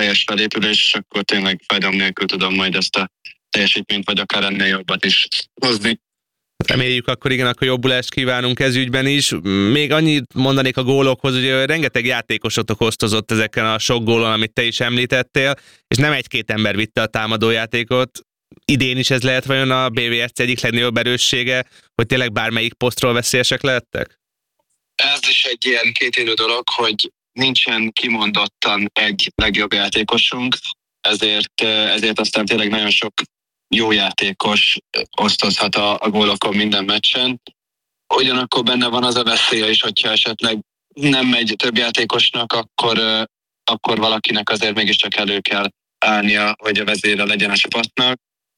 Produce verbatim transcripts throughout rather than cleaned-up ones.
teljes felépülés, és akkor tényleg fájdalom nélkül tudom majd ezt a teljesítményt, vagy akár ennél jobbat is hozni. Reméljük akkor igen, akkor jobbulást kívánunk ez ügyben is. Még annyit mondanék a gólokhoz, hogy rengeteg játékosotok osztozott ezeken a sok gólon, amit te is említettél, és nem egy-két ember vitte a támadójátékot. Idén is ez lehet vajon a bé vé es cé egyik legnagyobb erőssége, hogy tényleg bármelyik posztról veszélyesek lehettek? Ez is egy ilyen kétélű dolog, hogy nincsen kimondottan egy legjobb játékosunk, ezért, ezért aztán tényleg nagyon sok jó játékos osztozhat a, a gólokon minden meccsen. Ugyanakkor benne van az a veszélye is, hogyha esetleg nem megy több játékosnak, akkor, akkor valakinek azért mégiscsak elő kell állnia, hogy a vezére legyen a csapatnak.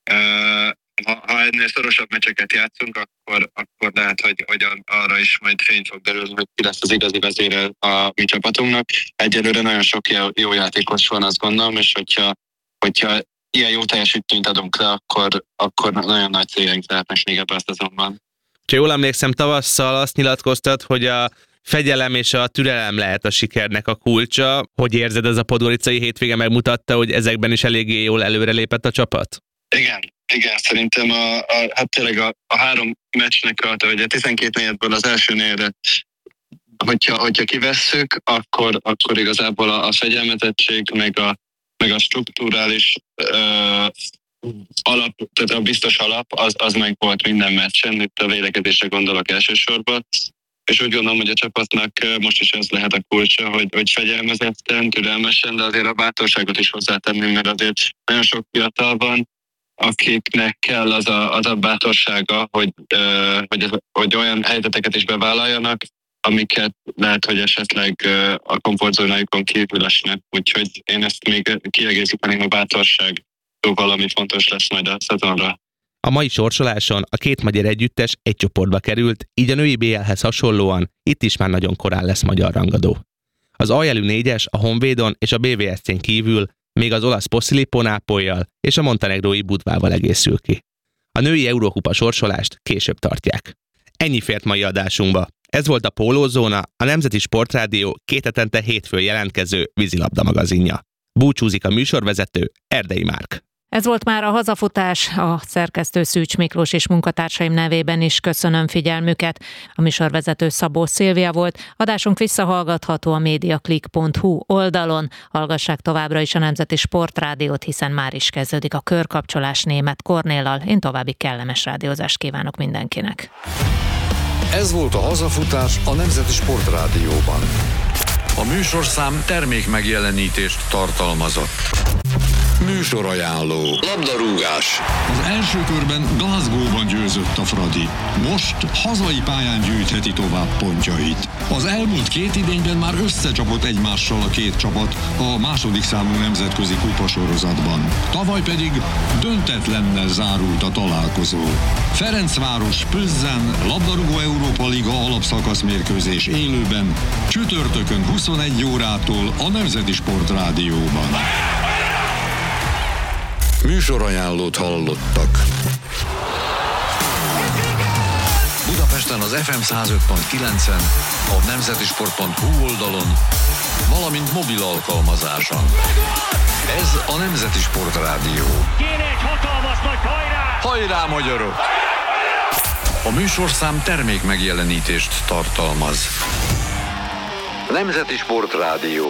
Ha, ha ennél szorosabb meccseket játszunk, akkor, akkor lehet, hogy, hogy arra is majd fény fog derülni, hogy ki lesz az igazi vezére a mi csapatunknak. Egyelőre nagyon sok jó, jó játékos van, azt gondolom, és hogyha, hogyha ilyen jó teljesítményt adunk le, akkor, akkor nagyon nagy céljaink lehetnek még ebben a szezonban. Ha jól emlékszem, tavasszal azt nyilatkoztat, hogy a fegyelem és a türelem lehet a sikernek a kulcsa. Hogy érzed, ez a podgoricai hétvége megmutatta, hogy ezekben is eléggé jól előrelépett a csapat? Igen, igen, szerintem a, a, hát tényleg a, a három meccsnek a, a tizenkét negyedből az első négyre, hogyha, hogyha kivesszük, akkor, akkor igazából a, a fegyelmezettség, meg a, meg a strukturális ö, alap, tehát a biztos alap, az, az meg volt minden meccsen, itt a védekezésre gondolok elsősorban, és úgy gondolom, hogy a csapatnak most is ez lehet a kulcsa, hogy, hogy fegyelmezetten, türelmesen, de azért a bátorságot is hozzátenni, mert azért nagyon sok fiatal van, akiknek kell az a, az a bátorsága, hogy, ö, hogy, hogy olyan helyzeteket is bevállaljanak, amiket lehet, hogy esetleg ö, a komfortzónájukon kívül esnek. Úgyhogy én ezt még kiegészíteném a bátorság, valami fontos lesz majd a szezonra. A mai sorsoláson a két magyar együttes egy csoportba került, így a női bé elhez hasonlóan itt is már nagyon korán lesz magyar rangadó. Az aljelű négyes a Honvédon és a bé vé es cén kívül még az olasz Posillipo Nápolyjal és a montenegrói Budvával egészül ki. A női Eurókupa sorsolást később tartják. Ennyi fért mai adásunkba. Ez volt a Pólózóna, a Nemzeti Sportrádió két hetente hétfőn jelentkező vízilabda magazinja. Búcsúzik a műsorvezető, Erdei Márk. Ez volt már a hazafutás, a szerkesztő Szűcs Miklós és munkatársaim nevében is köszönöm figyelmüket. A műsorvezető Szabó Szilvia volt, adásunk visszahallgatható a mediaclick pont hu oldalon. Hallgassák továbbra is a Nemzeti Sportrádiót, hiszen már is kezdődik a körkapcsolás Németh Kornéllal. Én további kellemes rádiózást kívánok mindenkinek. Ez volt a hazafutás a Nemzeti Sportrádióban. A műsorszám termék megjelenítést tartalmazott. Műsorajánló. Labdarúgás. Az első körben Glasgow-ban győzött a Fradi. Most hazai pályán gyűjtheti tovább pontjait. Az elmúlt két idényben már összecsapott egymással a két csapat a második számú nemzetközi kupasorozatban. Tavaly pedig döntetlennel zárult a találkozó. Ferencváros Plzen labdarúgó Európa Liga alapszakasz mérkőzés élőben csütörtökön huszonegy órától a Nemzeti Sportrádióban. Műsorajánlót hallottak. Budapesten az ef em száz öt pont kilencen, a nemzetisport pont hu oldalon, valamint mobil alkalmazáson. Ez a Nemzeti Sportrádió. Kéne egy hatalmas nagy hajrá! Hajrá, magyarok! A műsorszám termék megjelenítést tartalmaz. Nemzeti Sportrádió.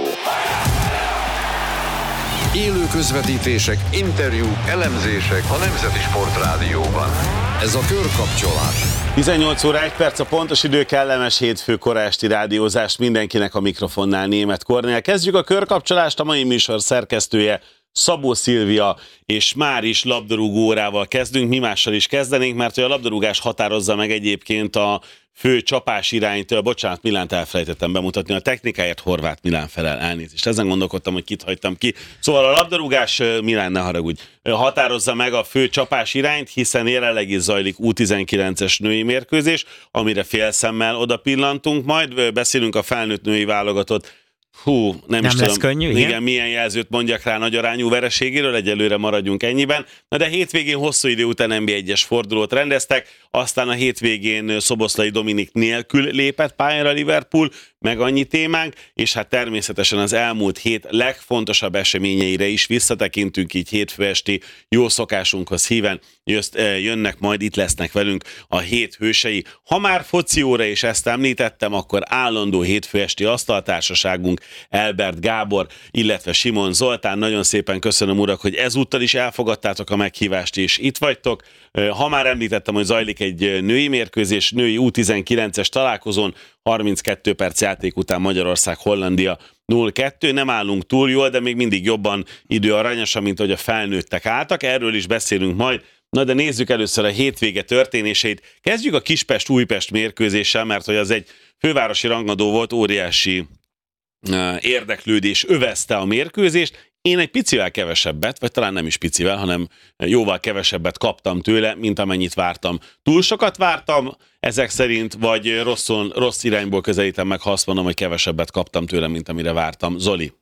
Élő közvetítések, interjúk, elemzések a Nemzeti Sportrádióban. Ez a körkapcsolás. tizennyolc óra egy perc a pontos idő, kellemes hétfő koráesti rádiózást mindenkinek, a mikrofonnál Németh Kornél. Kezdjük a körkapcsolást, a mai műsor szerkesztője Szabó Szilvia, és már is labdarúgó órával kezdünk, mi mással is kezdenénk, mert hogy a labdarúgás határozza meg egyébként a fő csapás irányt. Bocsánat, Milánt elfelejtettem bemutatni, a technikáért Horváth Milán felel, elnézést. Ezen gondolkodtam, hogy kit hagytam ki. Szóval a labdarúgás, Milán, ne haragudj, határozza meg a fő csapás irányt, hiszen jelenleg is zajlik U tizenkilences női mérkőzés, amire félszemmel oda pillantunk, majd beszélünk a felnőtt női válogatott. Hú, nem, nem is tudom, lesz könnyű, igen? igen, milyen jelzőt mondjak rá nagy arányú vereségéről, egyelőre maradjunk ennyiben. Na de hétvégén hosszú idő után en bé egyes fordulót rendeztek, aztán a hétvégén Szoboszlai Dominik nélkül lépett pályára Liverpool, meg annyi témánk, és hát természetesen az elmúlt hét legfontosabb eseményeire is visszatekintünk, így hétfő esti jó szokásunkhoz híven jönnek, majd itt lesznek velünk a hét hősei. Ha már foci óra és ezt említettem, akkor állandó hétfő esti asztaltársaságunk Elbert Gábor, illetve Simon Zoltán. Nagyon szépen köszönöm, urak, hogy ezúttal is elfogadtátok a meghívást, és itt vagytok. Ha már említettem, hogy zajlik egy női mérkőzés, női U tizenkilences találkozón, harminckettő perc játék után Magyarország-Hollandia nulla kettő. Nem állunk túl jól, de még mindig jobban időaranyosan, mint hogy a felnőttek álltak. Erről is beszélünk majd. Na de nézzük először a hétvége történéseit. Kezdjük a Kispest-Újpest mérkőzéssel, mert hogy az egy fővárosi rangadó volt, óriási érdeklődés övezte a mérkőzést. Én egy picivel kevesebbet, vagy talán nem is picivel, hanem jóval kevesebbet kaptam tőle, mint amennyit vártam. Túl sokat vártam ezek szerint, vagy rosszon, rossz irányból közelítem meg, ha azt mondom, hogy kevesebbet kaptam tőle, mint amire vártam. Zoli?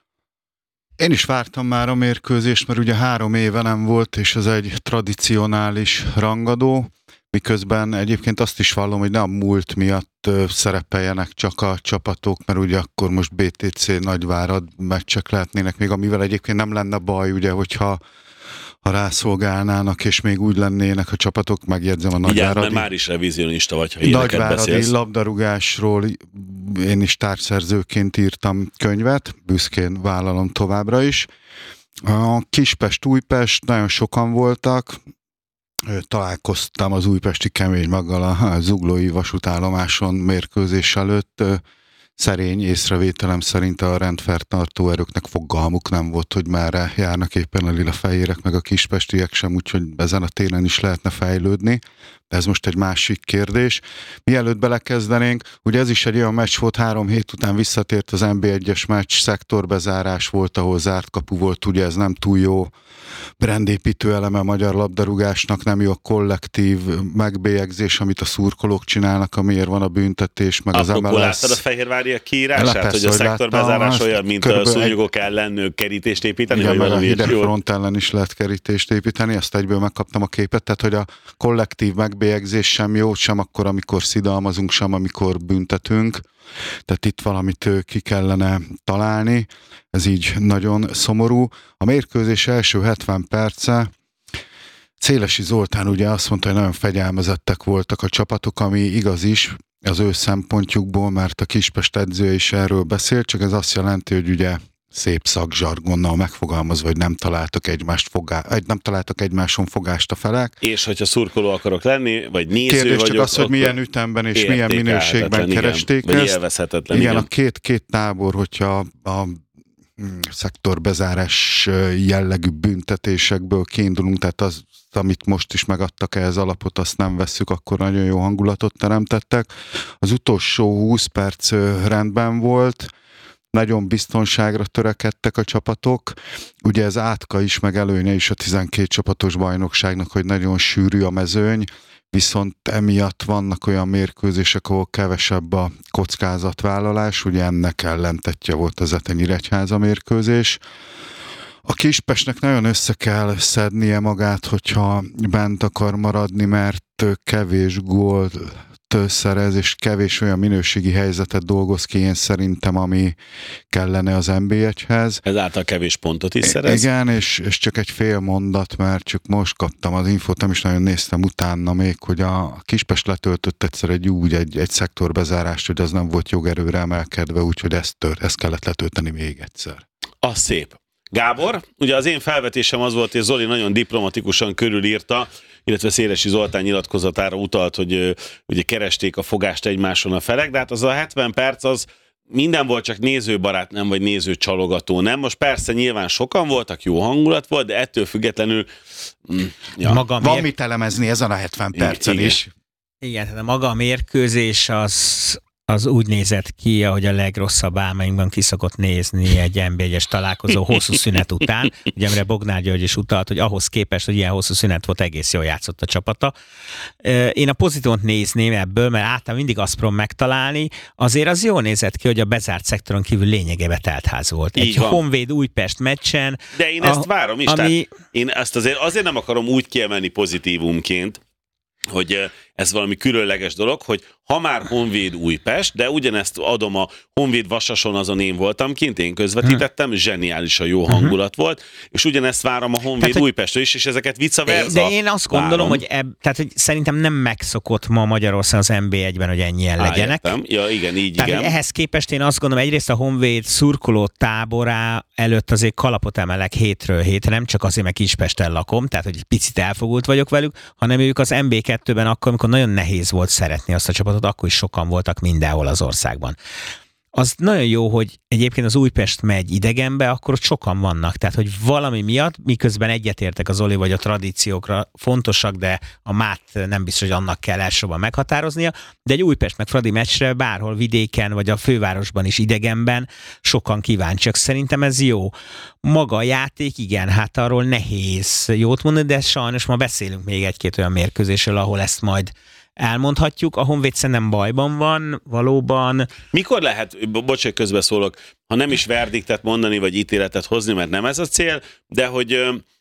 Én is vártam már a mérkőzést, mert ugye három éve nem volt, és ez egy tradicionális rangadó, miközben egyébként azt is vallom, hogy nem a múlt miatt szerepeljenek csak a csapatok, mert ugye akkor most bé té cé Nagyvárad meccsek lehetnének még, amivel egyébként nem lenne baj, ugye, hogyha ha rászolgálnának, és még úgy lennének a csapatok, megjegyzem a Nagyváradi. Igen, már is revizionista vagy, ha ilyeneket beszélsz. Nagyváradi labdarúgásról én is társszerzőként írtam könyvet, büszkén vállalom továbbra is. A Kispest-Újpest nagyon sokan voltak, találkoztam az újpesti Keménymaggal a Zuglói vasútállomáson mérkőzés előtt. Szerény észrevételem szerint a rendfenntartó erőknek fogalmuk nem volt, hogy merre járnak éppen a lila-fehérek, meg a kispestiek sem, úgyhogy ezen a téren is lehetne fejlődni. De ez most egy másik kérdés. Mielőtt belekezdenénk, ugye ez is egy olyan meccs volt, három hét után visszatért az en bé egyes meccs, szektorbezárás volt, ahol zárt kapu volt, ugye ez nem túl jó brandépítő eleme a magyar labdarúgásnak, nem jó a kollektív megbélyegzés, amit a szurkolók csinálnak, amiért van a büntetés, meg az em el es. Láttad a fehérváriak kiírását, hogy a szektorbezárás olyan, mint a szúnyogok ellen kerítést építeni? Igen, meg a hideg front ellen is lehet kerítést építeni, ezt egyből megkaptam a képet, tehát hogy a kollektív megbélyegzés sem jó, sem akkor, amikor szidalmazunk, sem amikor büntetünk. Tehát itt valamit ki kellene találni, ez így nagyon szomorú. A mérkőzés első hetven perce, Szélesi Zoltán ugye azt mondta, hogy nagyon fegyelmezettek voltak a csapatok, ami igaz is az ő szempontjukból, mert a Kispest edzője is erről beszél, csak ez azt jelenti, hogy ugye szép szakzsargonnal megfogalmazva, hogy nem találtak egymást fogá... nem találtak egymáson fogást a felek. És hogyha szurkoló akarok lenni, vagy néző kérdés vagyok, csak az, hogy milyen ütemben és milyen minőségben keresték igen, ezt. Élvezhetetlen. Igen, igen, a két, két tábor, hogyha a szektorbezárás jellegű büntetésekből kiindulunk, tehát az, amit most is megadtak ehhez alapot, azt nem vesszük, akkor nagyon jó hangulatot teremtettek. Az utolsó húsz perc rendben volt, nagyon biztonságra törekedtek a csapatok. Ugye ez átka is, meg előnye is a tizenkét csapatos bajnokságnak, hogy nagyon sűrű a mezőny, viszont emiatt vannak olyan mérkőzések, ahol kevesebb a kockázatvállalás, ugye ennek ellentetje volt az Etenyiregyháza mérkőzés. A Kispestnek nagyon össze kell szednie magát, hogyha bent akar maradni, mert kevés gólt szerez, és kevés olyan minőségi helyzetet dolgoz ki, én szerintem, ami kellene az en bé egyhez. Ezáltal kevés pontot is szerez. Igen, és, és csak egy fél mondat, mert csak most kaptam az infót, nem is nagyon néztem utána még, hogy a Kispest letöltött egyszer egy úgy egy, egy szektorbezárást, hogy az nem volt jogerőre emelkedve, úgyhogy ezt, tör, ezt kellett letölteni még egyszer. Az szép. Gábor, ugye az én felvetésem az volt, hogy Zoli nagyon diplomatikusan körülírta, illetve Szélesi Zoltán nyilatkozatára utalt, hogy ugye keresték a fogást egymáson a felek, de hát az a hetven perc az minden volt, csak nézőbarát nem, vagy nézőcsalogató nem. Most persze nyilván sokan voltak, jó hangulat volt, de ettől függetlenül mm, ja. Maga van mér... mit elemezni ezen a hetven percen igen. is. Igen, tehát maga a mérkőzés az, az úgy nézett ki, ahogy a legrosszabb álmainkban ki szokott nézni egy en bé egyes találkozó hosszú szünet után. Ugye, amire Bognár György is utalt, hogy ahhoz képest, hogy ilyen hosszú szünet volt, egész jól játszott a csapata. Én a pozitívot nézném ebből, mert általában mindig azt próbálom megtalálni, azért az jól nézett ki, hogy a bezárt szektoron kívül lényegében teltház volt. Egy Honvéd Újpest meccsen. De én ezt a, várom is, ami... tehát én ezt azért, azért nem akarom úgy kiemelni pozitívumként, hogy ez valami különleges dolog, hogy ha már Honvéd Újpest, de ugyanezt adom a Honvéd Vasason, azon én voltam kint, én közvetítettem, zseniális a jó hangulat volt, és ugyanezt várom a Honvéd tehát, Újpestről is, és ezeket vice versa. De én azt gondolom, várom. hogy, eb, tehát, hogy szerintem nem megszokott ma Magyarországon az en bé egyben, hogy ennyien legyenek. Á, ja, igen, így tehát, igen. Ehhez képest én azt gondolom, egyrészt a Honvéd szurkoló táborá előtt azért kalapot emelek hétről hétre, nem csak azért, mert Kispesten lakom, tehát hogy picit elfogult vagyok velük, hanem ők az en bé kettőben akkor, amikor nagyon nehéz volt szeretni azt a csapatot, akkor is sokan voltak mindenhol az országban. Az nagyon jó, hogy egyébként az Újpest megy idegenbe, akkor ott sokan vannak. Tehát, hogy valami miatt, miközben egyetértek az Oli, vagy a tradíciókra fontosak, de a mát nem biztos, hogy annak kell elsősorban meghatároznia, de egy Újpest meg Fradi meccsre bárhol vidéken, vagy a fővárosban is idegenben sokan kíváncsiak. Szerintem ez jó. Maga a játék, igen, hát arról nehéz jót mondani, de sajnos ma beszélünk még egy-két olyan mérkőzésről, ahol ezt majd elmondhatjuk. A Honvéd szerintem bajban van, valóban. Mikor lehet, bocs, hogy közbeszólok, ha nem is verdiktet mondani, vagy ítéletet hozni, mert nem ez a cél, de hogy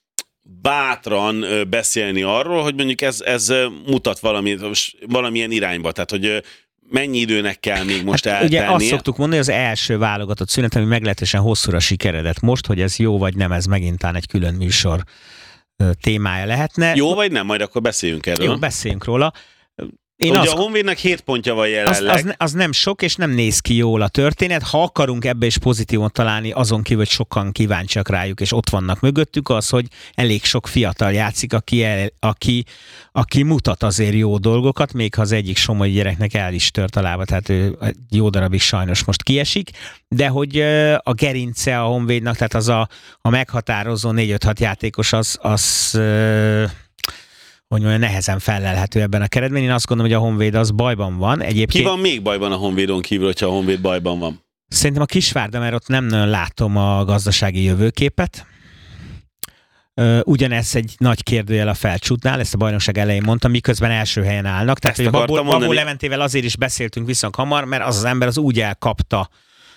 bátran beszélni arról, hogy mondjuk ez, ez mutat valami, valamilyen irányba, tehát hogy mennyi időnek kell még most hát eltennie? Ugye azt szoktuk mondani, hogy az első válogatott szünet, ami meglehetősen hosszúra sikeredett. Most, hogy ez jó vagy nem, ez megint egy külön műsor témája lehetne. Jó vagy nem? Majd akkor beszéljünk erről. Jó, beszéljünk róla. Én Ugye az, a Honvédnek hét pontja van jelenleg. Az, az, az nem sok, és nem néz ki jól a történet. Ha akarunk ebbe is pozitívon találni, azon kívül, hogy sokan kíváncsiak rájuk, és ott vannak mögöttük, az, hogy elég sok fiatal játszik, aki, el, aki, aki mutat azért jó dolgokat, még ha az egyik somogyi gyereknek el is tört a lába, tehát ő jó darabig sajnos most kiesik, de hogy a gerince a Honvédnak, tehát az a, a meghatározó négy-öt-hat játékos, az... az hogy mondjam, nehezen felelhető ebben a keretben. Én azt gondolom, hogy a Honvéd az bajban van. Egyébként... Ki van még bajban a Honvédon kívül, hogyha a Honvéd bajban van? Szerintem a Kisvárda, mert ott nem nagyon látom a gazdasági jövőképet. Ugyanez egy nagy kérdőjel a Felcsútnál, ezt a bajnokság elején mondtam, miközben első helyen állnak. Tehát, hogy Babó, Babó Leventével azért is beszéltünk viszont hamar, mert az az ember az úgy elkapta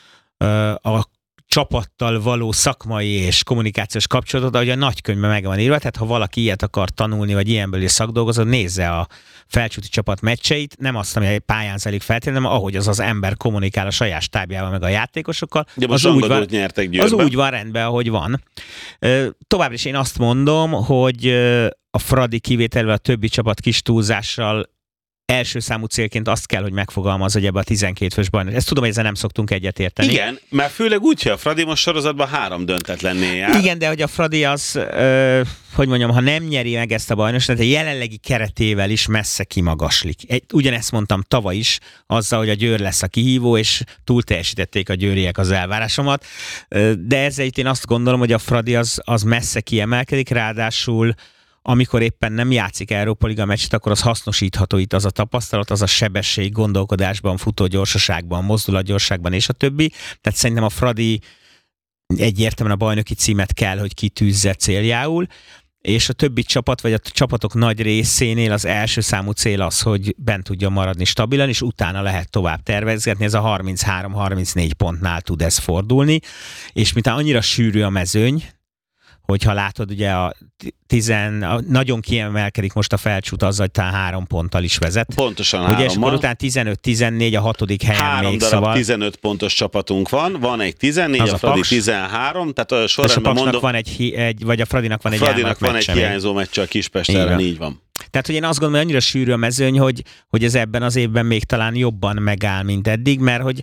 a csapattal való szakmai és kommunikációs kapcsolatot, ahogy a nagykönyvben meg van írva, tehát ha valaki ilyet akar tanulni, vagy ilyenből is szakdolgozott, nézze a Felcsúti csapat meccseit, nem azt, ami egy pályán zajlik feltétlenül, hanem ahogy az az ember kommunikál a saját stábjával, meg a játékosokkal. De most az, úgy van, nyertek az úgy van rendben, ahogy van. Továbbra is én azt mondom, hogy a Fradi kivételvel a többi csapat kis túlzással első számú célként azt kell, hogy megfogalmaz, hogy ebbe a tizenkét fős bajnok. Ezt tudom, hogy ezzel nem szoktunk egyetérteni. Igen, mert főleg úgy, hogy a Fradi most sorozatban három döntetlennél jár. Igen, de hogy a Fradi az, ö, hogy mondjam, ha nem nyeri meg ezt a bajnokságot, a jelenlegi keretével is messze kimagaslik. Egy, ugyanezt mondtam tavaly is, azzal, hogy a Győr lesz a kihívó, és túl teljesítették a győriek az elvárásomat. De ezzel itt én azt gondolom, hogy a Fradi az, az messze kiemelkedik, ráadásul amikor éppen nem játszik Európa Liga meccset, akkor az hasznosítható itt az a tapasztalat, az a sebesség, gondolkodásban, futógyorsaságban, mozdulatgyorságban és a többi. Tehát szerintem a Fradi egyértelműen a bajnoki címet kell, hogy kitűzze céljául, és a többi csapat, vagy a csapatok nagy részénél az első számú cél az, hogy bent tudja maradni stabilan, és utána lehet tovább tervezgetni, ez a harminchárom-harmincnégy pontnál tud ez fordulni, és miután annyira sűrű a mezőny, hogyha látod, ugye a tizen, a, nagyon kiemelkedik most a Felcsút azzal, hogy talán három ponttal is vezet. Pontosan ugye, hárommal. És akkor utána tizenöt tizennégy a hatodik helyen három még, darab szóval... tizenöt pontos csapatunk van, van egy tizennégy, az a Fradi Paks. tizenhárom, tehát a sorrendben mondom... van egy, egy, vagy a Fradinak van a egy Fradinak van egy hiányzó meccse a Kispest ellen, így van. Tehát, hogy én azt gondolom, hogy annyira sűrű a mezőny, hogy, hogy ez ebben az évben még talán jobban megáll, mint eddig, mert hogy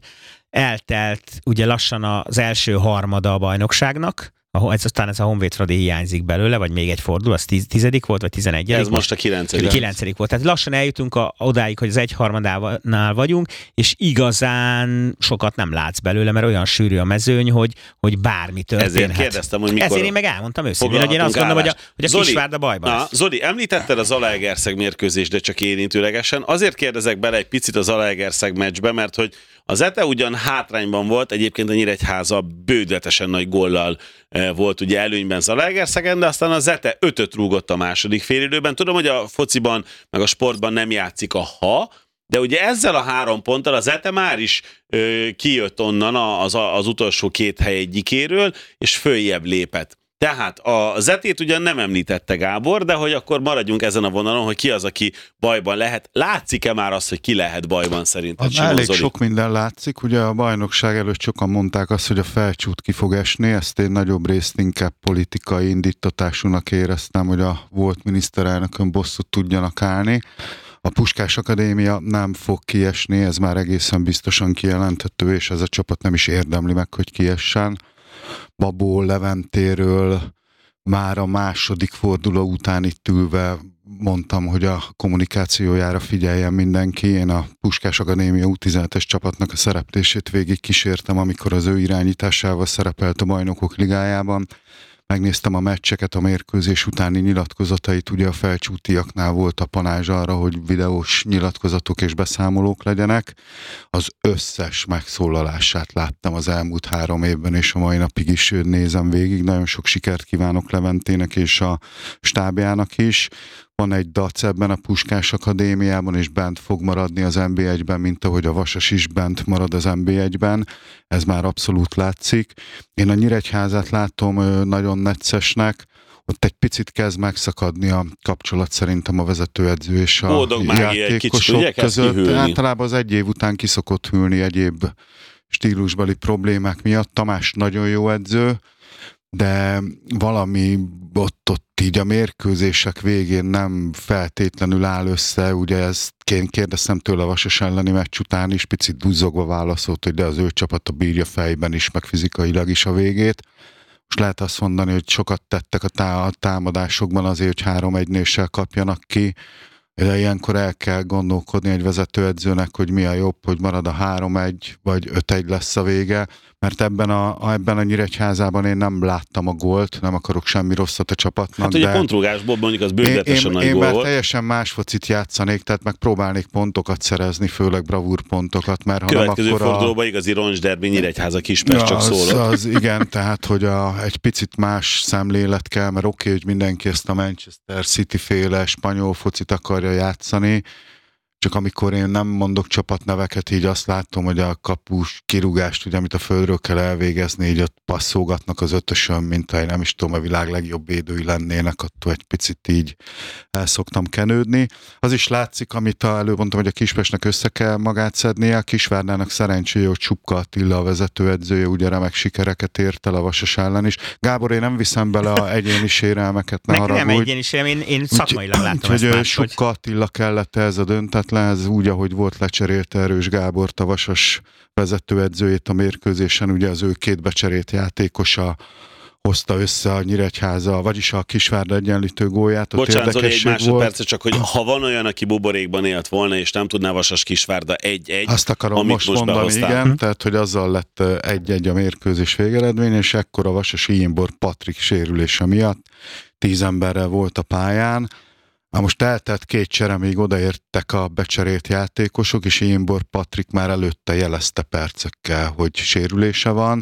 eltelt ugye lassan az első harmada a bajnokságnak, ez aztán ez a Honvéd Fradi hiányzik belőle, vagy még egy fordul, az tíz, tizedik volt, vagy tizenegyedik? Ez most a kilencedik. kilencedik volt. Tehát lassan eljutunk a, odáig, hogy az egyharmadánál vagyunk, és igazán sokat nem látsz belőle, mert olyan sűrű a mezőny, hogy, hogy bármi történhet. Ezért kérdeztem, hogy mikor... Ezért én meg elmondtam őszintén, hogy én azt gondolom, hogy a, hogy a Kisvárda bajban na, Zoli, említetted az Zalaegerszeg mérkőzést, de csak érintőlegesen. Azért kérdezek bele egy picit az Zalaegerszeg meccsbe, mert hogy az Zete ugyan hátrányban volt, egyébként a Nyíregyháza bődületesen nagy góllal volt ugye előnyben Zalaegerszegen, de aztán a Zete ötöt rúgott a második félidőben. Tudom, hogy a fociban, meg a sportban nem játszik a ha, de ugye ezzel a három ponttal a Zete már is ö, kijött onnan az, az utolsó két hely egyikéről, és följebb lépett. Tehát a Zetét ugyan nem említette Gábor, de hogy akkor maradjunk ezen a vonalon, hogy ki az, aki bajban lehet. Látszik-e már az, hogy ki lehet bajban szerinted? Az elég sok minden látszik. Ugye a bajnokság előtt sokan mondták azt, hogy a Felcsút ki fog esni. Ezt én nagyobb részt inkább politikai indítatásúnak éreztem, hogy a volt miniszterelnökön bosszút tudjanak állni. A Puskás Akadémia nem fog kiesni, ez már egészen biztosan kijelenthető, és ez a csapat nem is érdemli meg, hogy kiessen. Babó Leventéről már a második forduló után itt ülve mondtam, hogy a kommunikációjára figyeljen mindenki. Én a Puskás Akadémia U tizenhetes csapatnak a szereplését végig kísértem, amikor az ő irányításával szerepelt a Bajnokok Ligájában. Megnéztem a meccseket, a mérkőzés utáni nyilatkozatait, ugye a felcsútiaknál volt a panázs arra, hogy videós nyilatkozatok és beszámolók legyenek. Az összes megszólalását láttam az elmúlt három évben, és a mai napig is nézem végig. Nagyon sok sikert kívánok Leventének és a stábjának is. Van egy dac ebben a Puskás Akadémiában, és bent fog maradni az en bé egyben, mint ahogy a Vasas is bent marad az en bé egyben. Ez már abszolút látszik. Én a Nyíregyházát látom nagyon neccesnek, ott egy picit kezd megszakadni a kapcsolat szerintem a vezetőedző és a Boldog játékosok kicsit, között. Általában az egy év után kiszokott hűlni egyéb stílusbeli problémák miatt. Tamás nagyon jó edző, de valami ott, ott így a mérkőzések végén nem feltétlenül áll össze, ugye ezt én kérdeztem tőle a Vasas elleni meccs után is, picit duzzogva válaszolt, hogy de az ő csapata bírja fejben is, meg fizikailag is a végét. Most lehet azt mondani, hogy sokat tettek a, tá- a támadásokban azért, hogy három egynéssel kapjanak ki, de ilyenkor el kell gondolkodni egy vezetőedzőnek, hogy mi a jobb, hogy marad a három egy, vagy öt egy lesz a vége, mert ebben a, ebben a Nyíregyházában én nem láttam a gólt, nem akarok semmi rosszat a csapatnak. Hát, hogy a pontrúgásból mondjuk az bődetesen nagy én, gól én volt. Én teljesen más focit játszanék, tehát megpróbálnék pontokat szerezni, főleg bravúr pontokat, mert ha következő nem akkor fordulóban a... igazi roncsderbi Nyíregyháza Kispest, ja, csak szólott. Az, az igen, tehát hogy a, egy picit más szemlélet kell, mert oké, okay, hogy mindenki ezt a Manchester City féle spanyol focit akarja játszani, csak amikor én nem mondok csapatneveket, így azt látom, hogy a kapus kirúgást, ugye, amit a földről kell elvégezni, így ott passzolgatnak az ötösön, mint ha én nem is tudom, a világ legjobb védői lennének, attól egy picit így el szoktam kenődni. Az is látszik, amit a, előbb mondtam, hogy a Kispestnek össze kell magát szednie, a Kisvárdának szerencséje, hogy Csupka Attila a vezetőedzője, ugye remek sikereket ért el a Vasas ellen is. Gábor, én nem viszem bele a egyéni sérelmeket, ne haragudj. Nem egyéni sérelem, én, én szakmailag látom úgy, ezt hogy Csupka Attila kellett ez a döntetlen, ez úgy, ahogy volt, lecserélte Erős Gábor, a Vasas vezetőedzőjét a mérkőzésen, ugye az ő két becserélt játékosa hozta össze a Nyíregyháza, vagyis a Kisvárda egyenlítő gólját. Bocsánat, Zoli, egy másodperc, csak hogy ha van olyan, aki buborékban élt volna, és nem tudná Vasas Kisvárda egy-egy, azt akarom amit most, most mondani, behoztál. igen, tehát hogy azzal lett egy-egy a mérkőzés végeredmény, és ekkor a Vasas Ilyenbor Patrik sérülése miatt tíz emberrel volt a pályán. Na most eltelt két csere, még odaértek a becserélt játékosok, és Ilyenbor Patrik már előtte jelezte percekkel, hogy sérülése van.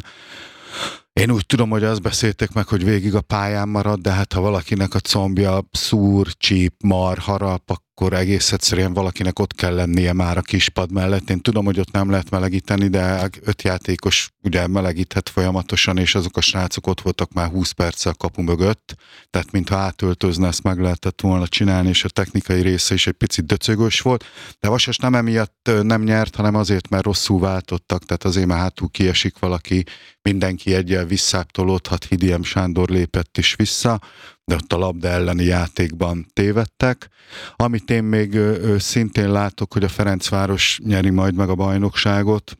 Én úgy tudom, hogy azt beszélték meg, hogy végig a pályán marad, de hát ha valakinek a combja szúr, csíp, mar, harap, akkor egész egyszerűen valakinek ott kell lennie már a kispad mellett. Én tudom, hogy ott nem lehet melegíteni, de öt játékos ugye melegíthet folyamatosan, és azok a srácok ott voltak már húsz perccel a kapu mögött, tehát mintha átöltözne, ezt meg lehetett volna csinálni, és a technikai része is egy picit döcögös volt. De Vasas nem emiatt nem nyert, hanem azért, mert rosszul váltottak, tehát azért már hátul kiesik valaki, mindenki egyel visszáptolódhat, Hidiem Sándor lépett is vissza, de ott a labda elleni játékban tévedtek. Amit én még ö, szintén látok, hogy a Ferencváros nyeri majd meg a bajnokságot.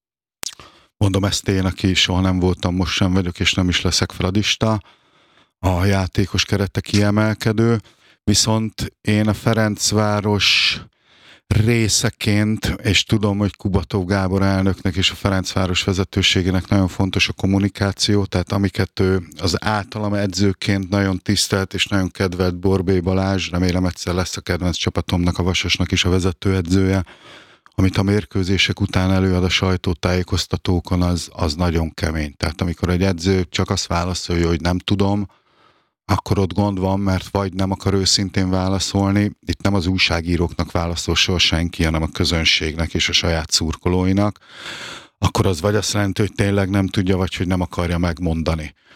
Mondom ezt én, aki soha nem voltam, most sem vagyok, és nem is leszek fradista. A játékos kerete kiemelkedő, viszont én a Ferencváros részeként, és tudom, hogy Kubatov Gábor elnöknek és a Ferencváros vezetőségének nagyon fontos a kommunikáció, tehát amiket ő az általam edzőként nagyon tisztelt és nagyon kedvelt Borbély Balázs, remélem egyszer lesz a kedvenc csapatomnak, a Vasasnak is a vezetőedzője, amit a mérkőzések után előad a sajtótájékoztatókon, az, az nagyon kemény. Tehát amikor egy edző csak azt válaszolja, hogy nem tudom, akkor ott gond van, mert vagy nem akar őszintén válaszolni, itt nem az újságíróknak válaszol soha senki, hanem a közönségnek és a saját szurkolóinak, akkor az vagy azt jelenti, hogy tényleg nem tudja, vagy hogy nem akarja megmondani.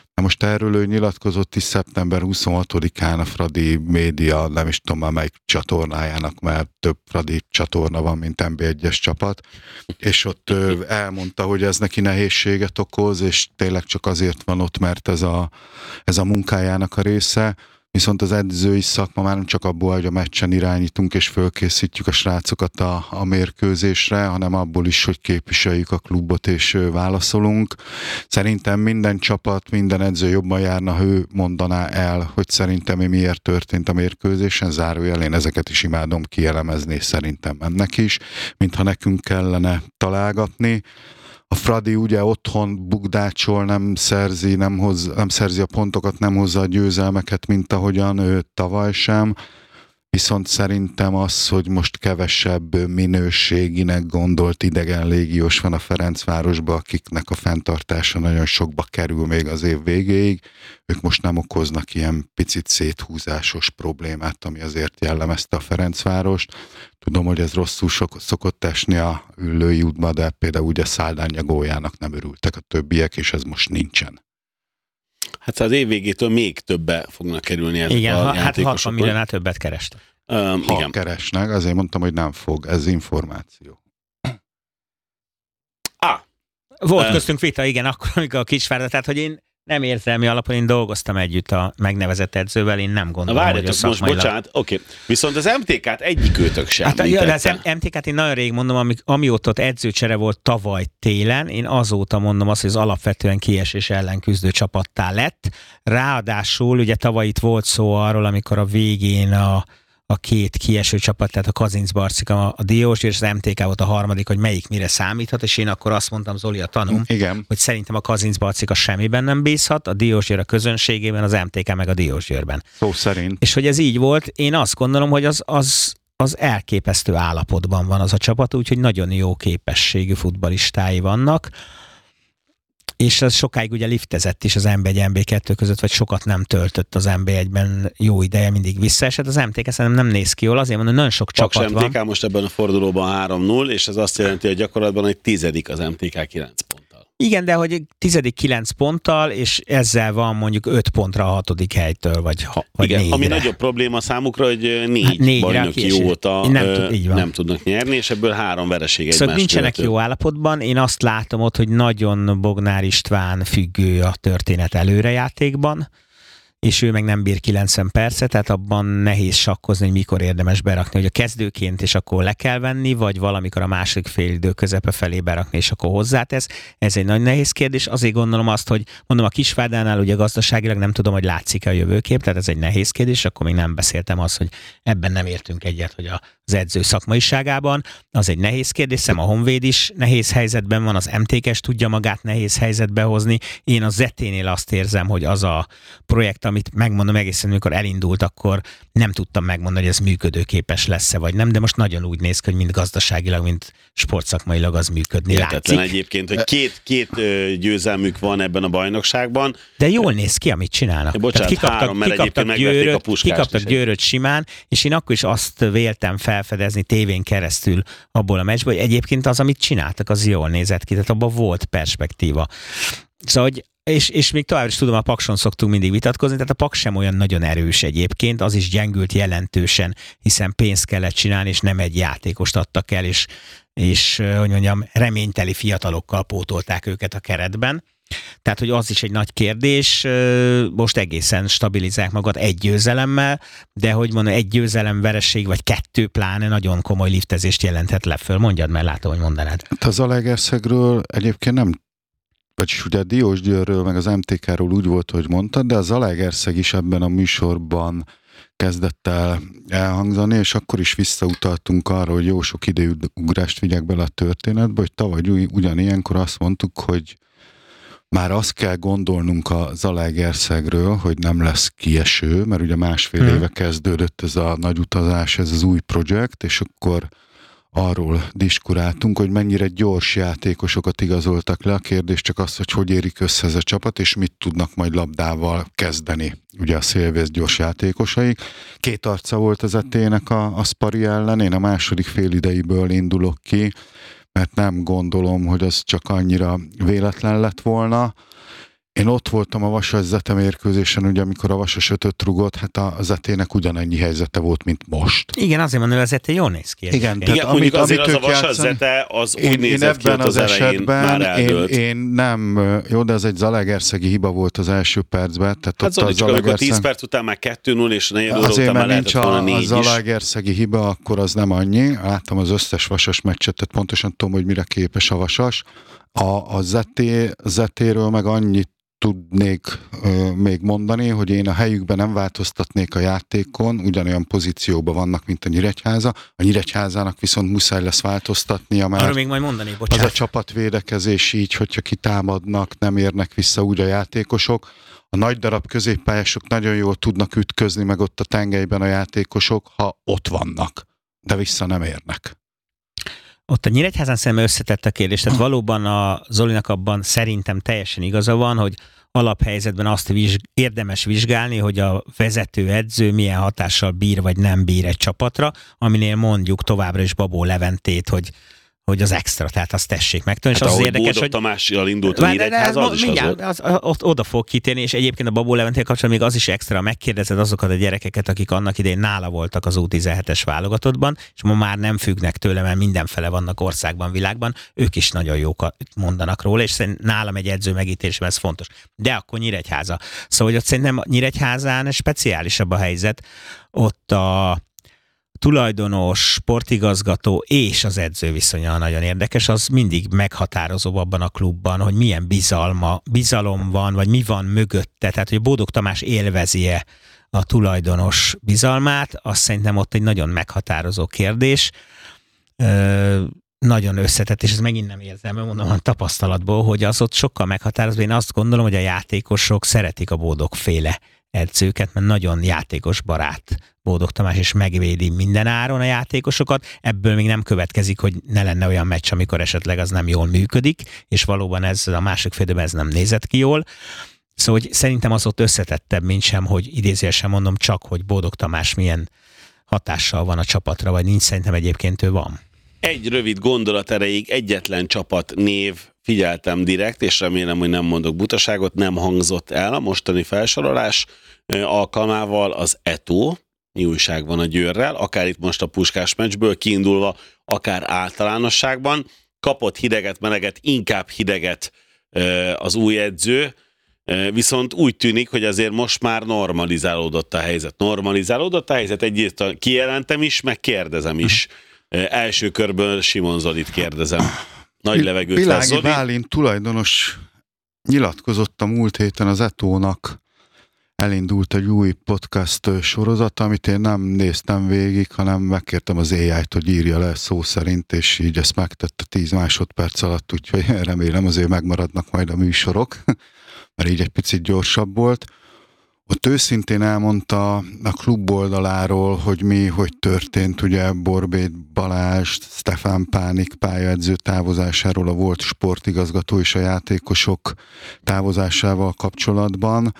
Most erről ő nyilatkozott is szeptember huszonhatodikán a Fradi média, nem is tudom már melyik csatornájának, mert több Fradi csatorna van, mint en bé egyes csapat, és ott ő elmondta, hogy ez neki nehézséget okoz, és tényleg csak azért van ott, mert ez a, ez a munkájának a része. Viszont az edzői szakma már nem csak abból, hogy a meccsen irányítunk és fölkészítjük a srácokat a, a mérkőzésre, hanem abból is, hogy képviseljük a klubot és válaszolunk. Szerintem minden csapat, minden edző jobban járna, ha ő mondaná el, hogy szerintem mi miért történt a mérkőzésen, zárójel, én ezeket is imádom kielemezni, és szerintem ennek is, mintha nekünk kellene találgatni. A Fradi ugye otthon bukdácsol, nem szerzi, nem, hoz, nem szerzi a pontokat, nem hozza a győzelmeket, mint ahogyan ő tavaly sem. Viszont szerintem az, hogy most kevesebb minőséginek gondolt idegen légiós van a Ferencvárosban, akiknek a fenntartása nagyon sokba kerül még az év végéig, ők most nem okoznak ilyen picit széthúzásos problémát, ami azért jellemezte a Ferencvárost. Tudom, hogy ez rosszul sok, szokott esni a Üllői útba, de például ugye Száldánya góljának nem örültek a többiek, és ez most nincsen. Hát az év végétől még többe fognak kerülni ezek igen, a ha, hát játékosok. hatvan milliónál többet kerestek. Um, ha igen. keresnek, azért mondtam, hogy nem fog, ez információ. Ah, Volt uh, köztünk vita, igen, akkor, amikor a Kisvárda, tehát hogy én nem érzelmi alapon, én dolgoztam együtt a megnevezett edzővel, én nem gondolom, na hogy a várjatok, most szakmailag... bocsánat, oké. Okay. Viszont az em té ká-t egyikőtök sem Hát, ja, de az említette. em té ká-t én nagyon rég mondom, ami, amióta ott edzőcsere volt tavaly télen, én azóta mondom azt, hogy az alapvetően kiesés ellen küzdő csapattá lett. Ráadásul ugye tavaly itt volt szó arról, amikor a végén a a két kieső csapat, tehát a Kazincbarcika, a Diós és az em té ká volt a harmadik, hogy melyik mire számíthat, és én akkor azt mondtam, Zoli a tanúm, Igen. hogy szerintem a Kazincbarcika semmiben nem bízhat, a Diósgyőr a közönségében, az em té ká meg a Diósgyőrben. Szó szerint. És hogy ez így volt, én azt gondolom, hogy az, az, az elképesztő állapotban van az a csapat, úgyhogy nagyon jó képességű futballistái vannak, és ez sokáig ugye liftezett is az em bé egy em bé kettő között, vagy sokat nem töltött az em bé egyben jó ideje, mindig visszaesett. Az em té ká szerintem nem néz ki jól, azért mondom, hogy nagyon sok Paks csapat em té ká van. most ebben a fordulóban három null, és ez azt jelenti, hogy gyakorlatban egy tizedik az em té ká kilenc ponttal. Igen, de hogy tizedik kilenc ponttal, és ezzel van mondjuk öt pontra a hatodik helytől, vagy, ha, vagy Igen, négyre. ami nagyobb probléma számukra, hogy négy, hát négyre bajnoki kieső. óta nem, ö, tud, így van. nem tudnak nyerni, és ebből három vereség egymás Szóval nincsenek követő. jó állapotban. Én azt látom ott, hogy nagyon Bognár István függő a történet előrejátékban, és ő meg nem bír kilencven percet, tehát abban nehéz sakkozni, hogy mikor érdemes berakni, hogy a kezdőként és akkor le kell venni, vagy valamikor a második félidő közepe felé berakni, és akkor hozzátesz. Ez egy nagy nehéz kérdés. Azért gondolom azt, hogy mondom, a Kisvárdánál ugye gazdaságilag nem tudom, hogy látszik-e a jövőkép, tehát ez egy nehéz kérdés, akkor még nem beszéltem azt, hogy ebben nem értünk egyet, hogy az edző szakmaiságában. Az egy nehéz kérdés, szem a Honvéd is nehéz helyzetben van, az em té ká-s tudja magát nehéz helyzetbe hozni. Én a Zeténél azt érzem, hogy az a projekt, amit megmondom egészen, amikor elindult, akkor nem tudtam megmondani, hogy ez működőképes lesz-e, vagy nem, de most nagyon úgy néz ki, hogy mind gazdaságilag, mind sportszakmailag az működni Értetlen látszik. egyébként, hogy két, két ö, győzelmük van ebben a bajnokságban. De jól néz ki, amit csinálnak. Bocsánat, három, mert egyébként megvették a Győröt, Puskást kikaptak is. Győröt simán, és én akkor is azt véltem felfedezni tévén keresztül abból a meccsből, hogy egyébként az, amit csináltak, az jól nézett ki, tehát abban volt perspektíva. Szóval, hogy És, és még tovább is tudom, a Pakson szoktunk mindig vitatkozni, tehát a Paks sem olyan nagyon erős egyébként, az is gyengült jelentősen, hiszen pénzt kellett csinálni, és nem egy játékost adtak el, és, és hogy mondjam, reményteli fiatalokkal pótolták őket a keretben. Tehát, hogy az is egy nagy kérdés, most egészen stabilizálják magad egy győzelemmel, de hogy mondom, egy győzelem vereség, vagy kettő pláne nagyon komoly liftezést jelenthet le föl. Mondjad, mert látom, hogy mondanád. Hát az Zalaegerszegről egyébként nem, vagyis ugye a Diósgyőrről, meg az em té ká-ról úgy volt, hogy mondtad, de a Zalaegerszeg is ebben a műsorban kezdett el elhangzani, és akkor is visszautaltunk arra, hogy jó sok időugrást vigyek bele a történetbe, hogy tavaly ugyanilyenkor azt mondtuk, hogy már azt kell gondolnunk a Zalaegerszegről, hogy nem lesz kieső, mert ugye másfél hmm. éve kezdődött ez a nagy utazás, ez az új projekt, és akkor arról diskuráltunk, hogy mennyire gyors játékosokat igazoltak le. A kérdés csak az, hogy hogy érik össze ez a csapat, és mit tudnak majd labdával kezdeni. Ugye a Szélvész gyors játékosai. Két arca volt az etének a, a Spari ellen, én a második fél ideiből indulok ki, mert nem gondolom, hogy az csak annyira véletlen lett volna, Én ott voltam a Vasas Zete mérkőzésen, ugye amikor a Vasas ötöt rugott, hát a Zetének ugyanennyi helyzete volt, mint most. Igen, azért mondom, hogy a Zete jól néz ki. Igen, Igen, tehát mondjuk amit, azért amit az a Vasas játszani, Zete az úgy én, nézett én ki, hogy az, az elején már én, eldőlt. én nem, jó, de ez egy zalaegerszegi hiba volt az első percben. Tehát Hát Zoli, csak amikor tíz perc után már kettő null és negyed óra után már lehetett volna négy is. Azért, mert nincs a zalaegerszegi hiba, akkor az nem annyi. Láttam az összes Vasas meccset, tehát pontosan tudom, hogy mire képes a Vasas. A, a Zeté, Zetéről meg annyit tudnék ö, még mondani, hogy én a helyükben nem változtatnék a játékon, ugyanolyan pozícióban vannak, mint a Nyíregyháza. A Nyíregyházának viszont muszáj lesz változtatnia, mert arról még majd mondani, bocsánat. Az a csapatvédekezés így, hogyha kitámadnak, nem érnek vissza úgy a játékosok. A nagy darab középpályások nagyon jól tudnak ütközni, meg ott a tengelyben a játékosok, ha ott vannak, de vissza nem érnek. Ott a Nyíregyházán szemben összetett a kérdés, tehát valóban a Zolinak abban szerintem teljesen igaza van, hogy alaphelyzetben azt vizsg- érdemes vizsgálni, hogy a vezető edző milyen hatással bír vagy nem bír egy csapatra, aminél mondjuk továbbra is Babó Leventét, hogy hogy az extra, tehát azt tessék megtenni. Hát és az, az érdekes, Bódog hogy Tamással indult a Nyíregyháza, az is az volt. Az, ott oda fog kitérni, és egyébként a Babó Leventével kapcsolatban még az is extra, megkérdezed azokat a gyerekeket, akik annak idején nála voltak az U tizenhetes válogatottban, és ma már nem függnek tőle, mert mindenfele vannak országban, világban, ők is nagyon jókat mondanak róla, és szerintem nálam egy edző megítélésben ez fontos. De akkor Nyíregyháza. Szóval, hogy ott szerintem Nyíregyházán speciálisabb a helyzet, ott a tulajdonos, sportigazgató és az edző viszonya nagyon érdekes, az mindig meghatározó abban a klubban, hogy milyen bizalma, bizalom van, vagy mi van mögötte, tehát hogy Bódog Tamás élvezi-e a tulajdonos bizalmát, azt szerintem ott egy nagyon meghatározó kérdés. Ö, nagyon összetett, és ez megint nem érzem, mondom a tapasztalatból, hogy az ott sokkal meghatározó. Én azt gondolom, hogy a játékosok szeretik a Bódog féle edzőket, mert nagyon játékos barát Bódog Tamás, és megvédi minden áron a játékosokat. Ebből még nem következik, hogy ne lenne olyan meccs, amikor esetleg az nem jól működik, és valóban ez a másik félidőben ez nem nézett ki jól. Szóval hogy szerintem az ott összetettebb, mint sem, hogy idézőesen mondom csak, hogy Bódog Tamás milyen hatással van a csapatra, vagy nincs, szerintem egyébként ő van. Egy rövid gondolat erejéig egyetlen csapat név, figyeltem direkt, és remélem, hogy nem mondok butaságot, nem hangzott el a mostani felsorolás alkalmával az é té o. Mi újság van a Győrrel, akár itt most a Puskás meccsből kiindulva, akár általánosságban. Kapott hideget, meleget, inkább hideget az új edző, viszont úgy tűnik, hogy azért most már normalizálódott a helyzet. Normalizálódott a helyzet, egyrészt kijelentem is, meg kérdezem is. Első körből Simon Zolit kérdezem. Nagy levegőt vesz, Világi Zoli. Bálint tulajdonos nyilatkozott a múlt héten az é té o-nak, elindult egy új podcast sorozat, amit én nem néztem végig, hanem megkértem az á í-t, hogy írja le szó szerint, és így ezt megtette tíz másodperc alatt, úgyhogy remélem azért megmaradnak majd a műsorok, mert így egy picit gyorsabb volt. Ott őszintén elmondta a klub oldaláról, hogy mi, hogy történt, ugye Borbély Balázs, Stefán Pánik pályaedző távozásáról, a volt sportigazgató és a játékosok távozásával kapcsolatban.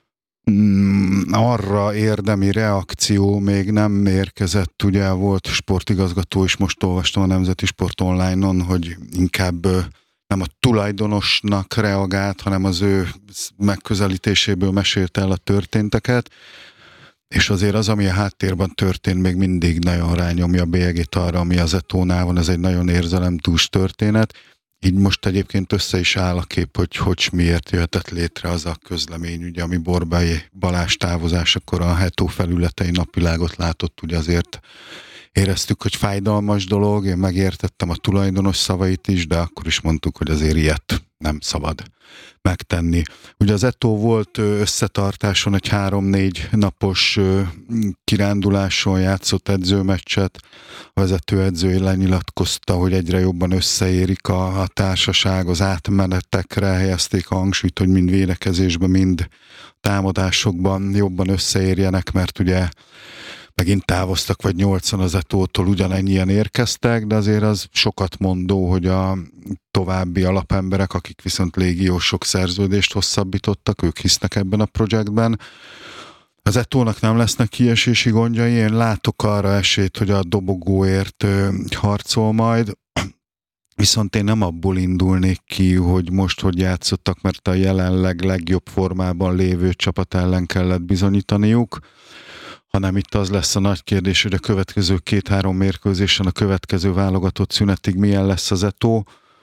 Arra érdemi reakció még nem érkezett, ugye volt sportigazgató is, most olvastam a Nemzeti Sport Online-on, hogy inkább nem a tulajdonosnak reagált, hanem az ő megközelítéséből mesélte el a történteket, és azért az, ami a háttérben történt, még mindig nagyon rányomja a bélyegét arra, ami az é té o-nál van, ez egy nagyon érzelemdús történet. Így most egyébként össze is áll a kép, hogy hogy miért jöhetett létre az a közlemény, ugye, ami Borbély Balázs távozásakor a é té o felületei napvilágot látott, ugye azért éreztük, hogy fájdalmas dolog, én megértettem a tulajdonos szavait is, de akkor is mondtuk, hogy azért ilyet nem szabad megtenni. Ugye az é té o volt összetartáson egy három-négy napos kiránduláson játszott edzőmeccset, a vezetőedző lenyilatkozta, hogy egyre jobban összeérik a, a társaság, az átmenetekre helyezték a hangsúlyt, hogy mind védekezésben, mind támadásokban jobban összeérjenek, mert ugye megint távoztak, vagy nyolcan az é té o-tól ugyanennyien érkeztek, de azért az sokat mondó, hogy a további alapemberek, akik viszont légiósok szerződést hosszabbítottak, ők hisznek ebben a projektben. Az é té o-nak nem lesznek kiesési gondjai, én látok arra esélyt, hogy a dobogóért harcol majd. Viszont én nem abból indulnék ki, hogy most, hogy játszottak, mert a jelenleg legjobb formában lévő csapat ellen kellett bizonyítaniuk, hanem itt az lesz a nagy kérdés, hogy a következő két-három mérkőzésen, a következő válogatott szünetig milyen lesz az etó.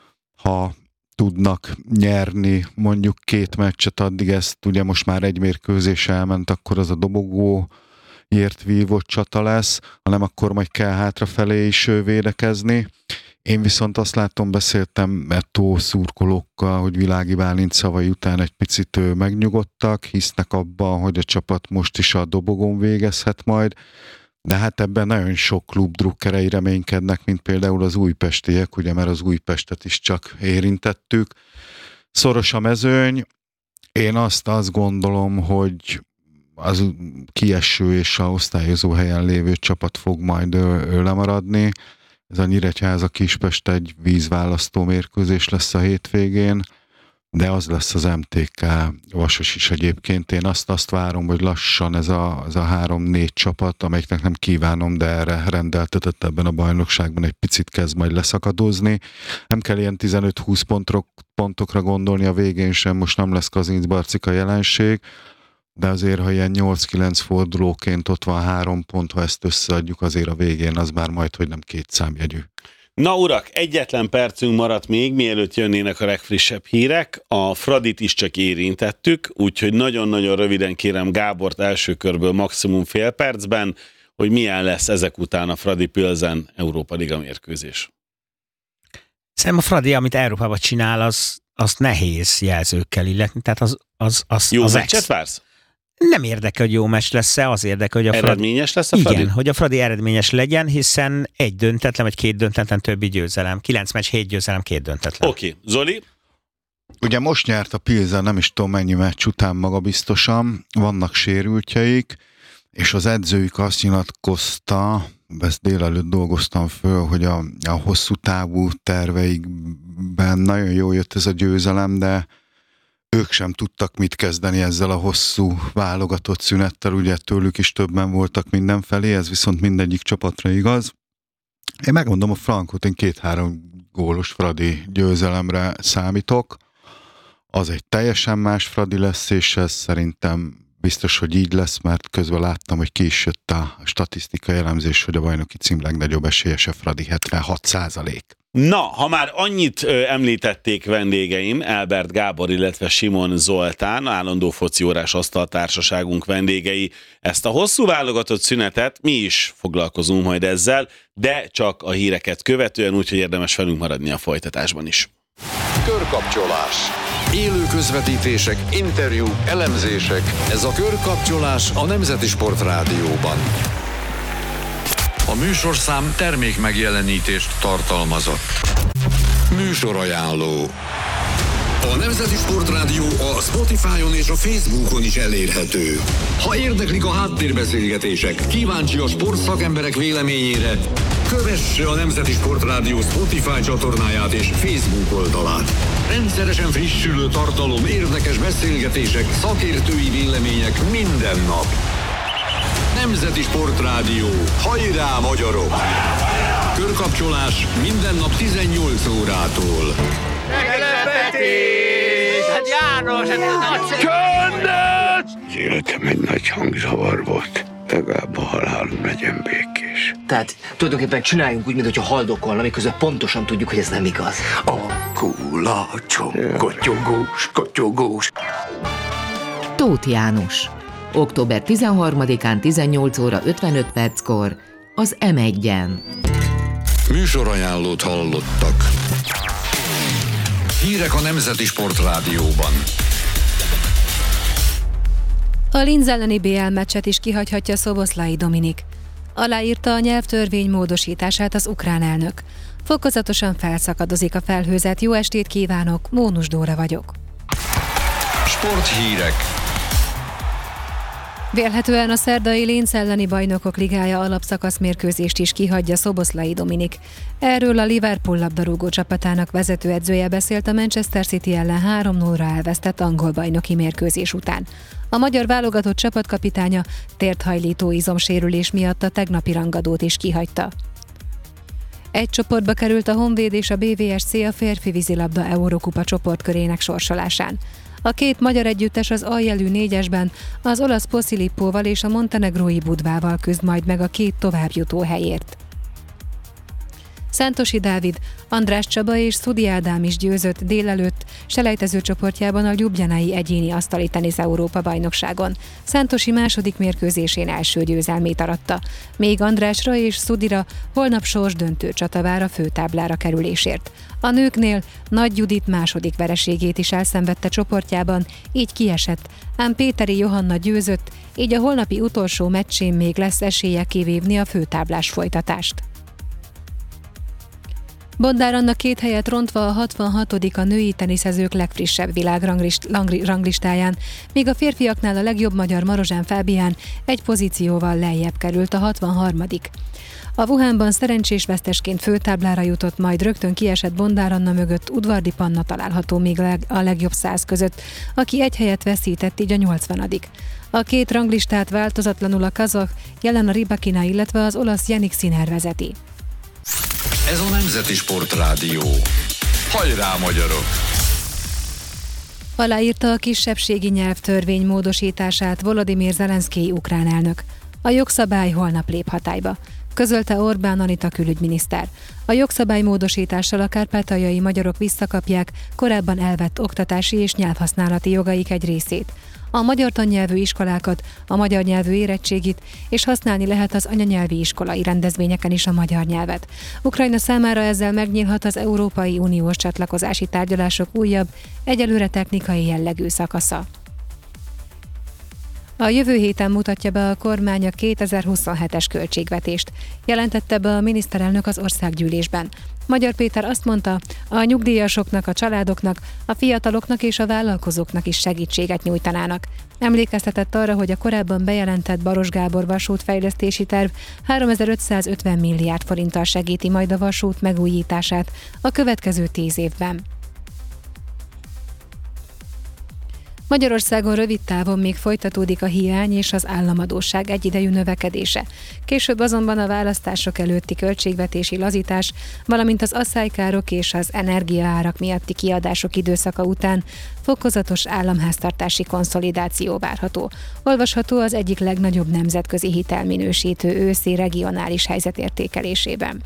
Ha tudnak nyerni mondjuk két meccset, addig ezt ugye most már egy mérkőzés elment, akkor az a dobogóért vívott csata lesz, hanem akkor majd kell hátrafelé is védekezni. Én viszont azt látom, beszéltem Etó szurkolókkal, hogy Világi Bálint szavai után egy picit megnyugodtak, hisznek abban, hogy a csapat most is a dobogón végezhet majd, de hát ebben nagyon sok klub drukkerei reménykednek, mint például az újpestiek, ugye, mert az Újpestet is csak érintettük. Szoros a mezőny, én azt, azt gondolom, hogy az kieső és a osztályozó helyen lévő csapat fog majd lemaradni. Ez a Nyíregyháza Kispest egy vízválasztó mérkőzés lesz a hétvégén, de az lesz az em té ká Vasas is egyébként. Én azt, azt várom, hogy lassan ez a, ez a három-négy csapat, amelyiknek nem kívánom, de erre rendeltetett ebben a bajnokságban egy picit kezd majd leszakadozni. Nem kell ilyen tizenöt-húsz pontok, pontokra gondolni a végén sem, most nem lesz Kazincbarcika jelenség, de azért, ha ilyen nyolc-kilenc fordulóként ott van három pont, ha ezt összeadjuk, azért a végén az már majd, hogy nem két számjegyű. Na urak, egyetlen percünk maradt még, mielőtt jönnének a legfrissebb hírek. A Fradit is csak érintettük, úgyhogy nagyon-nagyon röviden kérem Gábort első körből maximum fél percben, hogy milyen lesz ezek után a Fradi Pilsen Európa Liga mérkőzés. Szerintem a Fradi, amit Európában csinál, az, az nehéz jelzőkkel illetni. Tehát az, az, az, Jó az meccset ex... vársz? Nem érdekel, hogy jó meccs lesz-e, az érdekel, hogy a Fradi... Eredményes lesz a Fradi? Igen, hogy a Fradi eredményes legyen, hiszen egy döntetlen, vagy két döntetlen többi győzelem. Kilenc meccs, hét győzelem, két döntetlen. Oké, okay. Zoli? Ugye most nyert a Pilsen, nem is tudom mennyi meccs után magabiztosan, vannak sérültjeik, és az edzőjük azt nyilatkozta, ezt délelőtt dolgoztam föl, hogy a, a hosszú távú terveikben nagyon jól jött ez a győzelem, de ők sem tudtak mit kezdeni ezzel a hosszú válogatott szünettel, ugye tőlük is többen voltak mindenfelé, ez viszont mindegyik csapatra igaz. Én megmondom a frankot, én két-három gólos Fradi győzelemre számítok. Az egy teljesen más Fradi lesz, és ez szerintem biztos, hogy így lesz, mert közben láttam, hogy ki is jött a statisztikai elemzés, hogy a bajnoki cím legnagyobb esélyese Fradi hetvenhat százalék. Na, ha már annyit ö, említették vendégeim, Elbert Gábor, illetve Simon Zoltán, állandó fociórás asztaltársaságunk vendégei, ezt a hosszú válogatott szünetet mi is foglalkozunk majd ezzel, de csak a híreket követően, úgyhogy érdemes velünk maradni a folytatásban is. Körkapcsolás. Élő közvetítések, interjúk, elemzések. Ez a Körkapcsolás a Nemzeti Sport Rádióban. A műsorszám termék megjelenítést tartalmazott. Műsorajánló. A Nemzeti Sport Rádió a Spotify-on és a Facebookon is elérhető. Ha érdeklik a háttérbeszélgetések, kíváncsi a sportszakemberek véleményére, kövesse a Nemzeti Sport Rádió Spotify csatornáját és Facebook oldalát. Rendszeresen frissülő tartalom, érdekes beszélgetések, szakértői vélemények minden nap. Nemzeti Sport Rádió. Hajrá, magyarok! Körkapcsolás minden nap tizennyolc órától. Meglepetés! Hát János, ez nagyszerű! Az életem egy nagy hangzavar volt. Legalább a halálom legyen békés. Tehát tulajdonképpen csináljunk úgy, mintha haldokolna, miközben pontosan tudjuk, hogy ez nem igaz. A kulacsom, kotyogós, kotyogós. Tóth János. október tizenharmadikán tizennyolc óra ötvenöt perckor az em egyen. Műsorajánlót hallottak. Hírek a Nemzeti Sport Rádióban. A Linz elleni bé el meccset is kihagyhatja Szoboszlai Dominik. Aláírta a nyelvtörvény módosítását az ukrán elnök. Fokozatosan felszakadozik a felhőzet. Jó estét kívánok, Mónus Dóra vagyok. Sporthírek. Vélhetően a szerdai Linz elleni Bajnokok Ligája alapszakasz mérkőzést is kihagyja Szoboszlai Dominik. Erről a Liverpool labdarúgó csapatának vezetőedzője beszélt a Manchester City ellen három nullra elvesztett angol bajnoki mérkőzés után. A magyar válogatott csapatkapitánya térthajlító izomsérülés miatt a tegnapi rangadót is kihagyta. Egy csoportba került a Honvéd és a bé vé es cé a férfi vízilabda Eurókupa csoportkörének sorsolásán. A két magyar együttes az aljelű négyesben az olasz Posillippóval és a montenegrói Budvával küzd majd meg a két továbbjutó helyért. Szántosi Dávid, András Csaba és Szudi Ádám is győzött délelőtt selejtező csoportjában a Ljubljanai egyéni asztali tenisz Európa bajnokságon. Szántosi második mérkőzésén első győzelmét aratta, még Andrásra és Szudira holnap sorsdöntő csata vár a főtáblára kerülésért. A nőknél Nagy Judit második vereségét is elszenvedte csoportjában, így kiesett, ám Péteri Johanna győzött, így a holnapi utolsó meccsén még lesz esélye kivívni a főtáblás folytatást. Bondár Anna két helyet rontva a hatvanhatodik a női teniszezők legfrissebb világranglistáján, míg a férfiaknál a legjobb magyar Marozsán Fábián egy pozícióval lejjebb került a hatvanharmadik A Wuhanban szerencsés vesztesként főtáblára jutott, majd rögtön kiesett Bondár Anna mögött Udvardi Panna található még a legjobb száz között, aki egy helyet veszített, így a nyolcvanadik A két ranglistát változatlanul a kazakh Jelena Rybakina, illetve az olasz Jannik Sinner vezeti. Ez a Nemzeti Sportrádió. Hajrá, magyarok! Aláírta a kisebbségi nyelvtörvény módosítását Volodymyr Zelenszkij ukrán elnök. A jogszabály holnap lép hatályba, közölte Orbán Anita külügyminiszter. A jogszabály módosítással a kárpátaljai magyarok visszakapják korábban elvett oktatási és nyelvhasználati jogaik egy részét. A magyar tannyelvű iskolákat, a magyar nyelvű érettségit, és használni lehet az anyanyelvi iskolai rendezvényeken is a magyar nyelvet. Ukrajna számára ezzel megnyílhat az Európai Uniós csatlakozási tárgyalások újabb, egyelőre technikai jellegű szakasza. A jövő héten mutatja be a kormány a kétezer-huszonhetes költségvetést, jelentette be a miniszterelnök az országgyűlésben. Magyar Péter azt mondta, a nyugdíjasoknak, a családoknak, a fiataloknak és a vállalkozóknak is segítséget nyújtanának. Emlékeztetett arra, hogy a korábban bejelentett Baros Gábor vasútfejlesztési terv háromezer-ötszázötven milliárd forinttal segíti majd a vasút megújítását a következő tíz évben. Magyarországon rövid távon még folytatódik a hiány és az államadósság egyidejű növekedése. Később azonban a választások előtti költségvetési lazítás, valamint az asszálykárok és az energiaárak miatti kiadások időszaka után fokozatos államháztartási konszolidáció várható. Olvasható az egyik legnagyobb nemzetközi hitelminősítő őszi regionális helyzetértékelésében.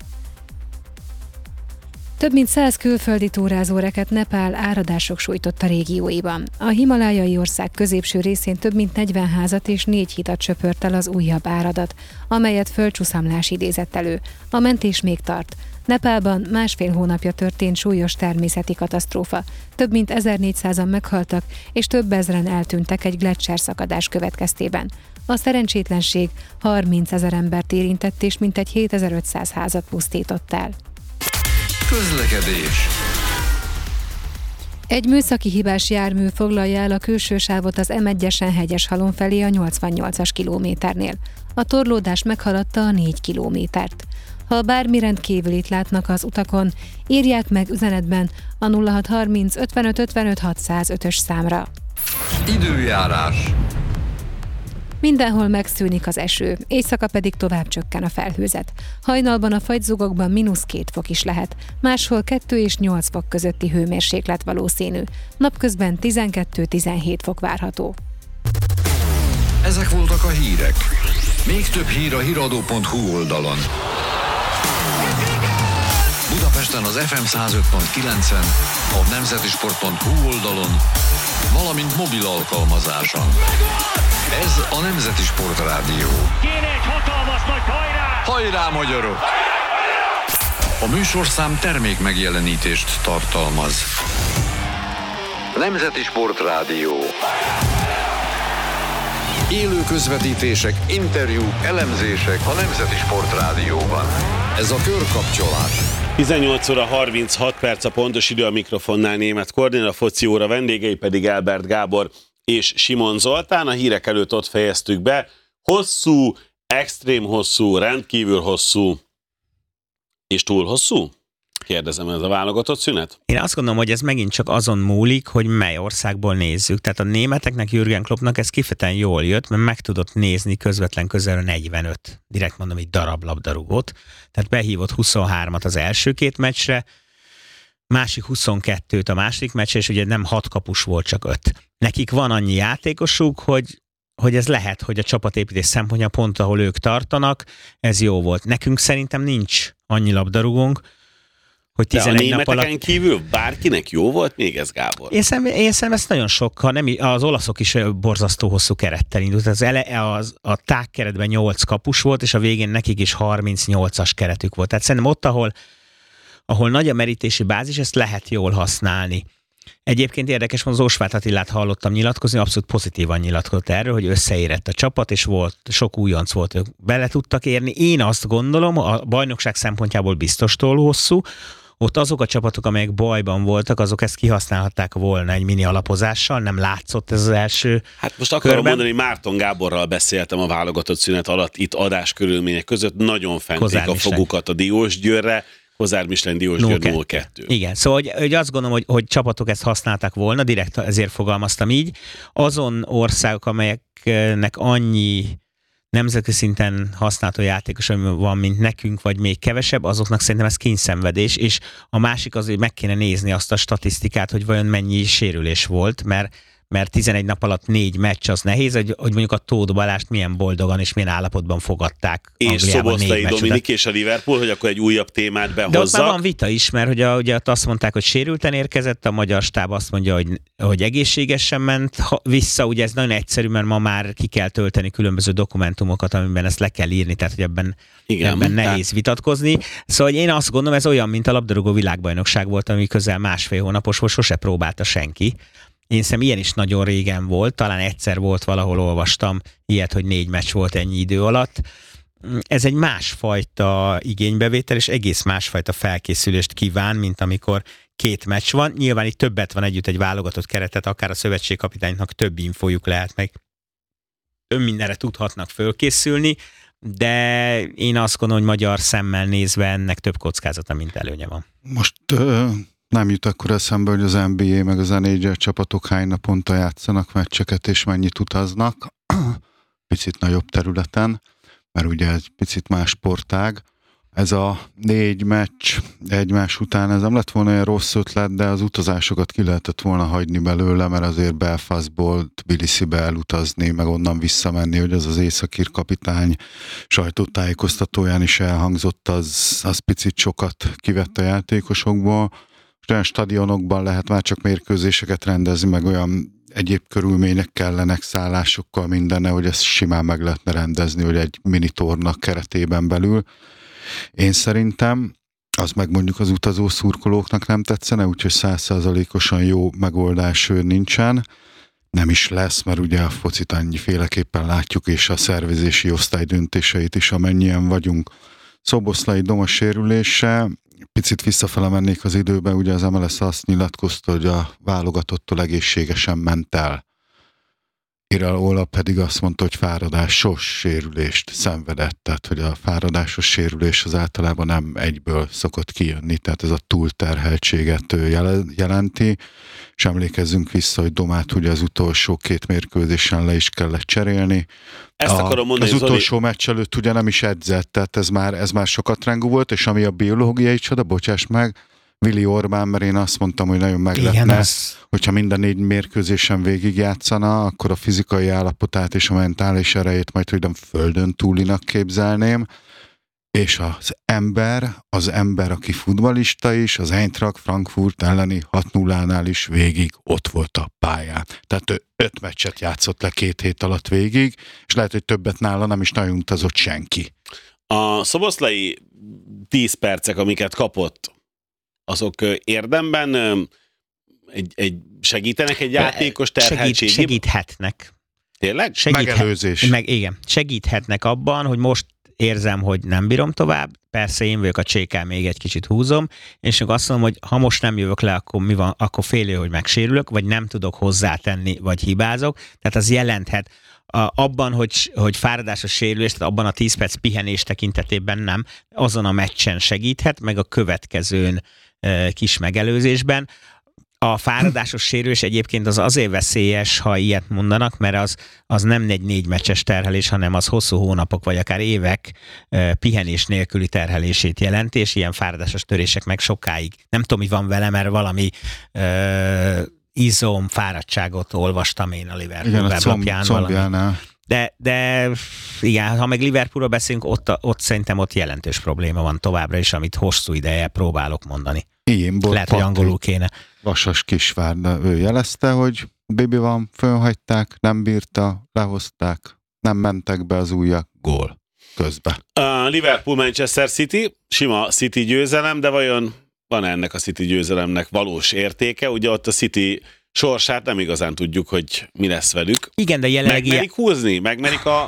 Több mint száz külföldi túrázóreket Nepál áradások sújtotta régióiban. A himalájai ország középső részén több mint negyven házat és négy hitat söpört el az újabb áradat, amelyet földcsuszamlás idézett elő. A mentés még tart. Nepálban másfél hónapja történt súlyos természeti katasztrófa. Több mint ezernégyszázan meghaltak, és több ezren eltűntek egy gleccserszakadás következtében. A szerencsétlenség harmincezer embert érintett, és mintegy hétezer-ötszáz házat pusztított el. Közlekedés. Egy műszaki hibás jármű foglalja el a külső sávot az em egyesen Hegyeshalom felé a nyolcvannyolcas kilométernél. A torlódás meghaladta a négy kilométert. Ha bármi rendkívülit látnak az utakon, írják meg üzenetben a nulla hat harminc ötvenöt ötvenöt hatszázötös számra. Időjárás. Mindenhol megszűnik az eső, éjszaka pedig tovább csökken a felhőzet. Hajnalban a fagyzugokban mínusz két fok is lehet, máshol kettő és nyolc fok közötti hőmérséklet valószínű. Napközben tizenkettő-tizenhét fok várható. Ezek voltak a hírek. Még több hír a híradó pont hu oldalon. Budapesten az ef em száz öt pont kilencen, a nemzeti sport pont hu oldalon, valamint mobil alkalmazáson. Ez a Nemzeti Sportrádió. Kéne egy hatalmas nagy hajrá! Hajrá, magyarok! A műsorszám termék megjelenítést tartalmaz. Nemzeti Sportrádió. Élő közvetítések, interjúk, elemzések a Nemzeti Sportrádióban. Ez a körkapcsolás. tizennyolc óra harminchat perc a pontos idő, a mikrofonnál Németh Kornél, a foci óra vendégei pedig Elbert Gábor és Simon Zoltán. A hírek előtt ott fejeztük be. Hosszú, extrém hosszú, rendkívül hosszú és túl hosszú? kérdezem, ez a válogatott szünet? Én azt gondolom, hogy ez megint csak azon múlik, hogy mely országból nézzük. Tehát a németeknek, Jürgen Kloppnak ez kifejezetten jól jött, mert meg tudott nézni közvetlen közelről negyvenöt, direkt mondom, egy darab labdarúgót. Tehát behívott huszonhármat az első két meccsre, másik huszonkettőt a második meccsre, és ugye nem hat kapus volt, csak öt. Nekik van annyi játékosuk, hogy hogy ez lehet, hogy a csapatépítés szempontja pont, ahol ők tartanak, ez jó volt. Nekünk szerintem nincs annyi labdarúgónk, hogy tizenegy nap alatt... De a németeken kívül bárkinek jó volt még ez, Gábor? Én szerintem, én szerintem ezt nagyon sokkal, nem, az olaszok is borzasztó hosszú kerettel indult. Az ele, az, a tágkeretben nyolc kapus volt, és a végén nekik is harmincnyolcas keretük volt. Tehát szerintem ott, ahol, ahol nagy a merítési bázis, ezt lehet jól használni. Egyébként érdekes, hogy az Ósvát Attilát hallottam nyilatkozni, abszolút pozitívan nyilatkozott erről, hogy összeérett a csapat, és volt, sok újonc volt, ők bele tudtak érni. Én azt gondolom, a bajnokság szempontjából biztostól hosszú, ott azok a csapatok, amelyek bajban voltak, azok ezt kihasználhatták volna egy mini alapozással, nem látszott ez az első Hát most akarom körben. mondani, Márton Gáborral beszéltem a válogatott szünet alatt, itt adás körülmények között, nagyon fenték a fogukat a Diósgyőrre, Kozár Michelin Diósgyőr nulla kettő. Igen, szóval hogy, hogy azt gondolom, hogy, hogy csapatok ezt használták volna, direkt ezért fogalmaztam így. Azon országok, amelyeknek annyi nemzetközi szinten használható játékos van, mint nekünk, vagy még kevesebb, azoknak szerintem ez kényszenvedés, és a másik az, hogy meg kéne nézni azt a statisztikát, hogy vajon mennyi sérülés volt, mert mert tizenegy nap alatt négy meccs az nehéz, hogy, hogy mondjuk a Tóth Balást milyen boldogan és milyen állapotban fogadták. És Szoboszlai Dominik és a Liverpool, hogy akkor egy újabb témát behozzak. De ott már van vita is, mert hogy a, ugye azt mondták, hogy sérülten érkezett, a magyar stáb azt mondja, hogy, hogy egészségesen ment vissza, ugye ez nagyon egyszerű, mert ma már ki kell tölteni különböző dokumentumokat, amiben ezt le kell írni, tehát hogy ebben, Igen, ebben nehéz vitatkozni. Szóval én azt gondolom, ez olyan, mint a labdarúgó világbajnokság volt, ami közel másfél hónapos volt, sose próbálta senki. Én hiszem, ilyen is nagyon régen volt, talán egyszer volt, valahol olvastam ilyet, hogy négy meccs volt ennyi idő alatt. Ez egy másfajta igénybevétel, és egész másfajta felkészülést kíván, mint amikor két meccs van. Nyilván itt többet van együtt egy válogatott keretet, akár a szövetségkapitánynak több infójuk lehet, meg több mindenre tudhatnak fölkészülni, de én azt gondolom, hogy magyar szemmel nézve ennek több kockázata, mint előnye van. Most... Uh... Nem jut akkor eszembe, hogy az en bé á meg az en há el csapatok hány naponta játszanak meccseket, és mennyit utaznak. Picit nagyobb területen, mert ugye egy picit más sportág. Ez a négy meccs egymás után, ez nem lett volna olyan rossz ötlet, de az utazásokat ki lehetett volna hagyni belőle, mert azért Belfastból Tbilisibe elutazni, meg onnan visszamenni, hogy az az északír kapitány sajtótájékoztatóján is elhangzott, az, az picit sokat kivett a játékosokból. Olyan stadionokban lehet már csak mérkőzéseket rendezni, meg olyan egyéb körülmények kellenek, szállásokkal mindenne, hogy ezt simán meg lehetne rendezni, hogy egy mini torna keretében belül. Én szerintem az meg mondjuk az utazó szurkolóknak nem tetszene, úgyhogy száz százalékosan jó megoldás nincsen. Nem is lesz, mert ugye a focit annyiféleképpen látjuk, és a szervezési osztály döntéseit is, amennyien vagyunk. Szoboszlai Doma sérülése, picit visszafele mennék az időben, ugye az em el es azt nyilatkozta, hogy a válogatottól egészségesen ment el. Iraola pedig azt mondta, hogy fáradásos sérülést szenvedett, tehát hogy a fáradásos sérülés az általában nem egyből szokott kijönni, tehát ez a túlterheltséget jelenti, és emlékezzünk vissza, hogy Domát ugye az utolsó két mérkőzésen le is kellett cserélni. Ezt a, akarom mondani, az utolsó meccs előtt ugye nem is edzett, tehát ez már, ez már sokatrangú volt, és ami a biológiai csoda, bocsáss meg, Vili Orbán, mert én azt mondtam, hogy nagyon meglepne, az... hogyha minden négy mérkőzésen végigjátszana, akkor a fizikai állapotát és a mentális erejét majd, hogy nem földön túlinak képzelném, és az ember, az ember, aki futballista is, az Eintracht Frankfurt elleni hat nullánál is végig ott volt a pályán. Tehát ő öt meccset játszott le két hét alatt végig, és lehet, hogy többet nála nem is nagyon utazott senki. A szoboszlai tíz percek, amiket kapott, azok érdemben egy, egy segítenek egy játékos terheltségében? Segít, segíthetnek. Tényleg? Segíthet, Megelőzés. Meg, igen, segíthetnek abban, hogy most érzem, hogy nem bírom tovább, persze én vagyok a csékkel, még egy kicsit húzom, és azt mondom, hogy ha most nem jövök le, akkor mi van, akkor félő, hogy megsérülök, vagy nem tudok hozzátenni, vagy hibázok, tehát az jelenthet. abban, hogy, hogy fáradásos sérülés, tehát abban a tíz perc pihenés tekintetében nem, azon a meccsen segíthet, meg a következőn e, kis megelőzésben. A fáradásos sérülés egyébként az azért veszélyes, ha ilyet mondanak, mert az, az nem egy négy meccses terhelés, hanem az hosszú hónapok, vagy akár évek e, pihenés nélküli terhelését jelenti, és ilyen fáradásos törések meg sokáig. Nem tudom, mi van vele, mert valami e, izom, fáradtságot olvastam én a Liverpool weblapján. Valami. De, de igen, ha meg Liverpoolról beszélünk, ott, ott szerintem ott jelentős probléma van továbbra is, amit hosszú ideje próbálok mondani. Igen, lehet, hogy angolul kéne. Vasas Kisvárda, ő jelezte, hogy Bibi van, fölhagyták, nem bírta, lehozták, nem mentek be az újak, gól közbe. Uh, Liverpool Manchester City, sima City győzelem, de vajon van ennek a City győzelemnek valós értéke? Ugye ott a City sorsát nem igazán tudjuk, hogy mi lesz velük. Igen, de jelenleg... Megmerik húzni? Megmerik a...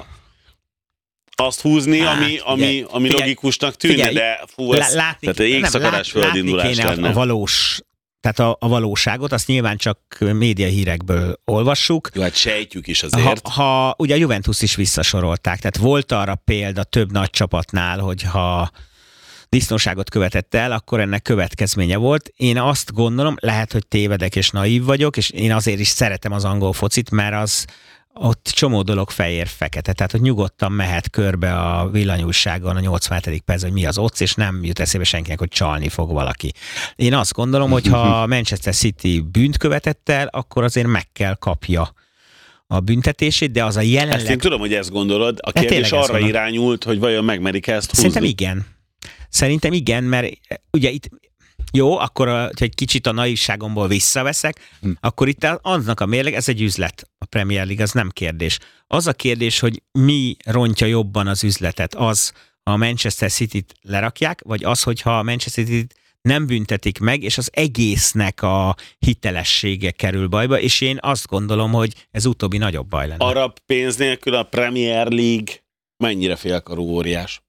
azt húzni, hát, ami, ami, ami logikusnak tűnne, figyelj, de fú, ez, látni, tehát égszakadás földindulás lenne. A, a valós, tehát a, a valóságot, azt nyilván csak média hírekből olvassuk. Jó, hát sejtjük is azért. Ha, ha ugye a Juventus is visszasorolták, tehát volt arra példa több nagy csapatnál, hogyha disznóságot követett el, akkor ennek következménye volt. Én azt gondolom, lehet, hogy tévedek és naív vagyok, és én azért is szeretem az angol focit, mert az ott csomó dolog fehér-fekete, tehát hogy nyugodtan mehet körbe a villanyújságon a nyolcvanhetedik percben, hogy mi az ott, és nem jut eszébe senkinek, hogy csalni fog valaki. Én azt gondolom, hogy ha Manchester City bűnt követett el, akkor azért meg kell kapja a büntetését, de az a jelenleg... Ezt én tudom, hogy ezt gondolod. A kérdés arra gondolom. irányult, hogy vajon megmerik ezt húzni. Szerintem igen. Szerintem igen, mert ugye itt jó, akkor ha egy kicsit a naivságomból visszaveszek, hm. akkor itt aznak a mérleg, ez egy üzlet, a Premier League, az nem kérdés. Az a kérdés, hogy mi rontja jobban az üzletet, az, ha a Manchester Cityt lerakják, vagy az, hogyha a Manchester Cityt nem büntetik meg, és az egésznek a hitelessége kerül bajba, és én azt gondolom, hogy ez utóbbi nagyobb baj lenne. Arab pénz nélkül a Premier League mennyire félkarú óriás?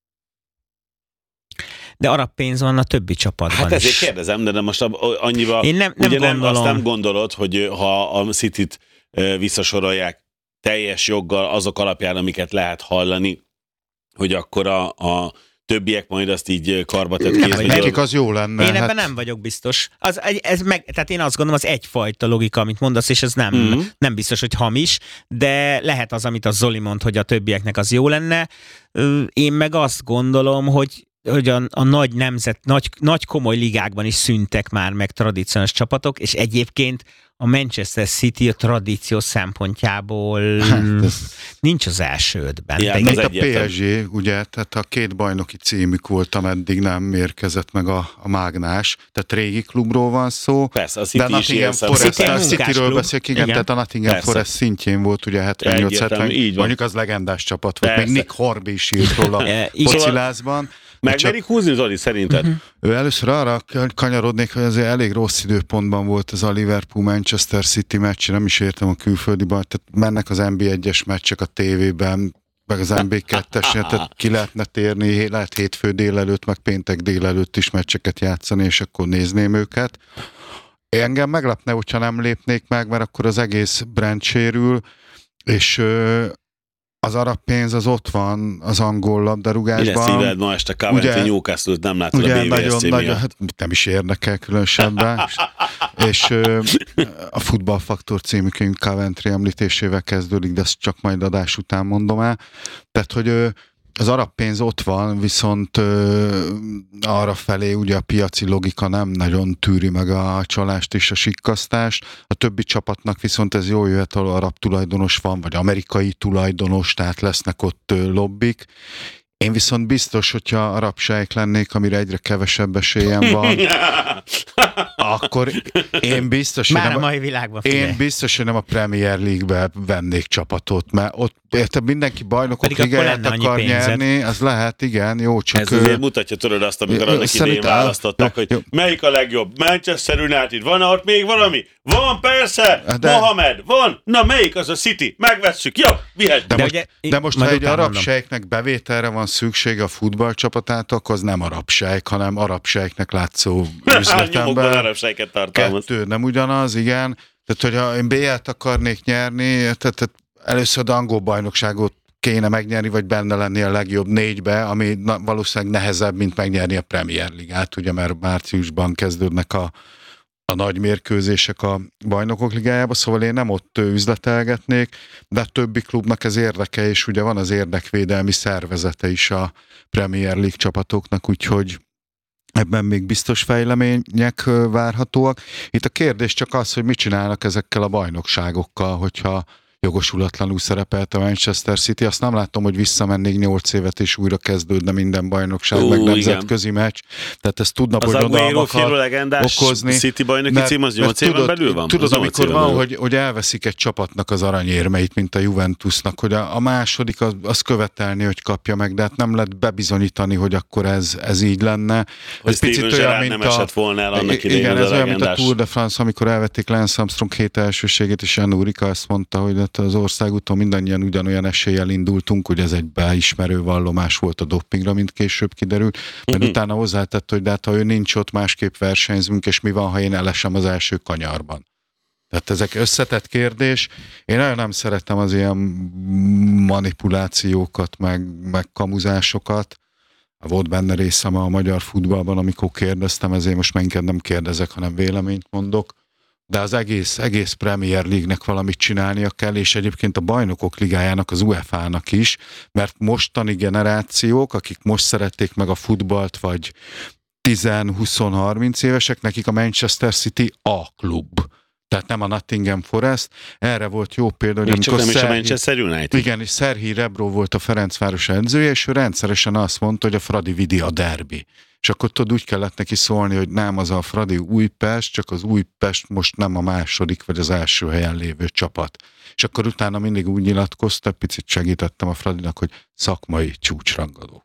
De arab pénz van a többi csapatban hát ezért is. kérdezem, de most annyival... Én nem, nem ugye gondolom. Nem, azt nem gondolod, hogy ha a Cityt visszasorolják teljes joggal azok alapján, amiket lehet hallani, hogy akkor a, a többiek majd azt így karbatett kézbe. Nekik az jó lenne. Én ebben hát... nem vagyok biztos. Az, ez meg, tehát én azt gondolom, az egyfajta logika, amit mondasz, és ez nem, mm-hmm. nem biztos, hogy hamis, de lehet az, amit a Zoli mond, hogy a többieknek az jó lenne. Én meg azt gondolom, hogy hogy a, a nagy nemzet, nagy, nagy komoly ligákban is szűntek már meg tradíciós csapatok, és egyébként a Manchester City a tradíció szempontjából hát ez... nincs az első ötben. Ja, mint a pé es gé, ugye, tehát a két bajnoki címük volt, ameddig nem érkezett meg a, a mágnás, tehát régi klubról van szó. Persze, a City de Nottingham Forest, a Cityről beszélek, igen, igen, tehát a Nottingham Persze. Forest szintjén volt ugye hetvennyolc hetven, mondjuk az legendás csapat volt, Persze. még Nick Horby is írt róla focilázban. Megmerik húzni, Zoli, szerinted? Uh-huh. Ő először arra kanyarodnék, hogy azért elég rossz időpontban volt ez a Liverpool-Manchester City meccs, nem is értem a külföldi baj, tehát mennek az en bé egyes meccsek a tévében, meg az en bé kettesnél, tehát ki lehetne térni, lehet hétfő délelőtt, meg péntek délelőtt is meccseket játszani, és akkor nézném őket. Engem meglepne, hogyha nem lépnék meg, mert akkor az egész brand sérül, és az arab pénz az ott van az angol labdarúgásban. Mi lesz szíved ma este Coventry Newcastle-t nem látod ugye, a bé vé es cé miatt? Hát nem is érdekel különösebben. és ö, a Futballfaktor című könyv Coventry említésével kezdődik, de ezt csak majd adás után mondom el. Tehát, hogy ö, az arab pénz ott van, viszont ö, arra felé ugye a piaci logika nem nagyon tűri meg a csalást és a sikkasztást. A többi csapatnak viszont ez jól jöhet, ahol arab tulajdonos van, vagy amerikai tulajdonos, tehát lesznek ott ö, lobbik. Én viszont biztos, hogyha arab sejk lennék, amire egyre kevesebb esélyem van, akkor én biztos, Már nem, a mai világban én biztos, hogy nem a Premier League-be vennék csapatot, mert ott érted, mindenki bajnokok ligáját akar nyerni, az lehet, igen, jó, csak... Ez azért mutatja, tudod azt, amikor annak idején választottak, hogy melyik a legjobb? Manchester United, van ott még valami? Van, persze! De... Mohamed, van! Na, melyik az a City? Megvesszük, jó, vihetjük! De, de most, de most ha egy arab sejknek bevételre van szüksége a futballcsapatától, akkor az nem arab sejk, hanem arab sejknek látszó üzletember. arab sejket tartalmaz. Kettő, nem ugyanaz, igen. Tehát, hogyha én bé el-t akarnék nyerni, tehát, tehát először az angol bajnokságot kéne megnyerni, vagy benne lenni a legjobb négybe, ami na, valószínűleg nehezebb, mint megnyerni a Premier Ligát, ugye, mert márciusban kezdődnek a, a nagy mérkőzések a Bajnokok Ligájába, szóval én nem ott üzletelgetnék, de a többi klubnak ez érdeke, és ugye van az érdekvédelmi szervezete is a Premier League csapatoknak, úgyhogy ebben még biztos fejlemények várhatóak. Itt a kérdés csak az, hogy mit csinálnak ezekkel a bajnokságokkal, hogyha jogosulatlanul szerepelt a Manchester City. Azt nem látom, hogy visszamennék nyolc évet és újra kezdődne minden bajnokság, Ó, meg nemzetközi meccs. Tehát ez tudna bonyodalmakat okozni. City bajnoki cím az nyolc éven belül van? Tudod, amikor van, hogy, hogy elveszik egy csapatnak az aranyérmeit, mint a Juventusnak, hogy a, a második az, az követelni, hogy kapja meg, de hát nem lehet bebizonyítani, hogy akkor ez, ez így lenne. Hogy Steven Gerrard nem esett volna el annak idején. Igen, ez olyan, mint a Tour de France, amikor elvették Lance Armstrong hét elsőségét, és Jan Ulrika azt mondta, hogy az országúton mindannyian ugyanolyan eséllyel indultunk, hogy ez egy beismerő vallomás volt a dopingra, mint később kiderült, mert uh-huh. utána hozzátett, hogy de hát ha ő nincs ott, másképp versenyzünk, és mi van, ha én elesem az első kanyarban. Tehát ezek összetett kérdés. Én nagyon nem szeretem az ilyen manipulációkat, meg, meg kamuzásokat. Volt benne részem a magyar futballban, amikor kérdeztem, ezért most mennyit nem kérdezek, hanem véleményt mondok. De az egész, egész Premier League-nek valamit csinálnia kell, és egyébként a Bajnokok Ligájának, az u e fá nak is, mert mostani generációk, akik most szerették meg a futballt, vagy tíz, húsz, harminc évesek, nekik a Manchester City a klub. Tehát nem a Nottingham Forest. Erre volt jó példa, hogy amikor nem Szerhi, is a Manchester United. Igen, és Szerhi Rebro volt a Ferencváros edzője, és ő rendszeresen azt mondta, hogy a Fradi Vidi a derbi. És akkor tudod, úgy kellett neki szólni, hogy nem az a Fradi Újpest, csak az Újpest most nem a második vagy az első helyen lévő csapat. És akkor utána mindig úgy nyilatkozta, picit segítettem a Fradinak, hogy szakmai csúcsrangadó.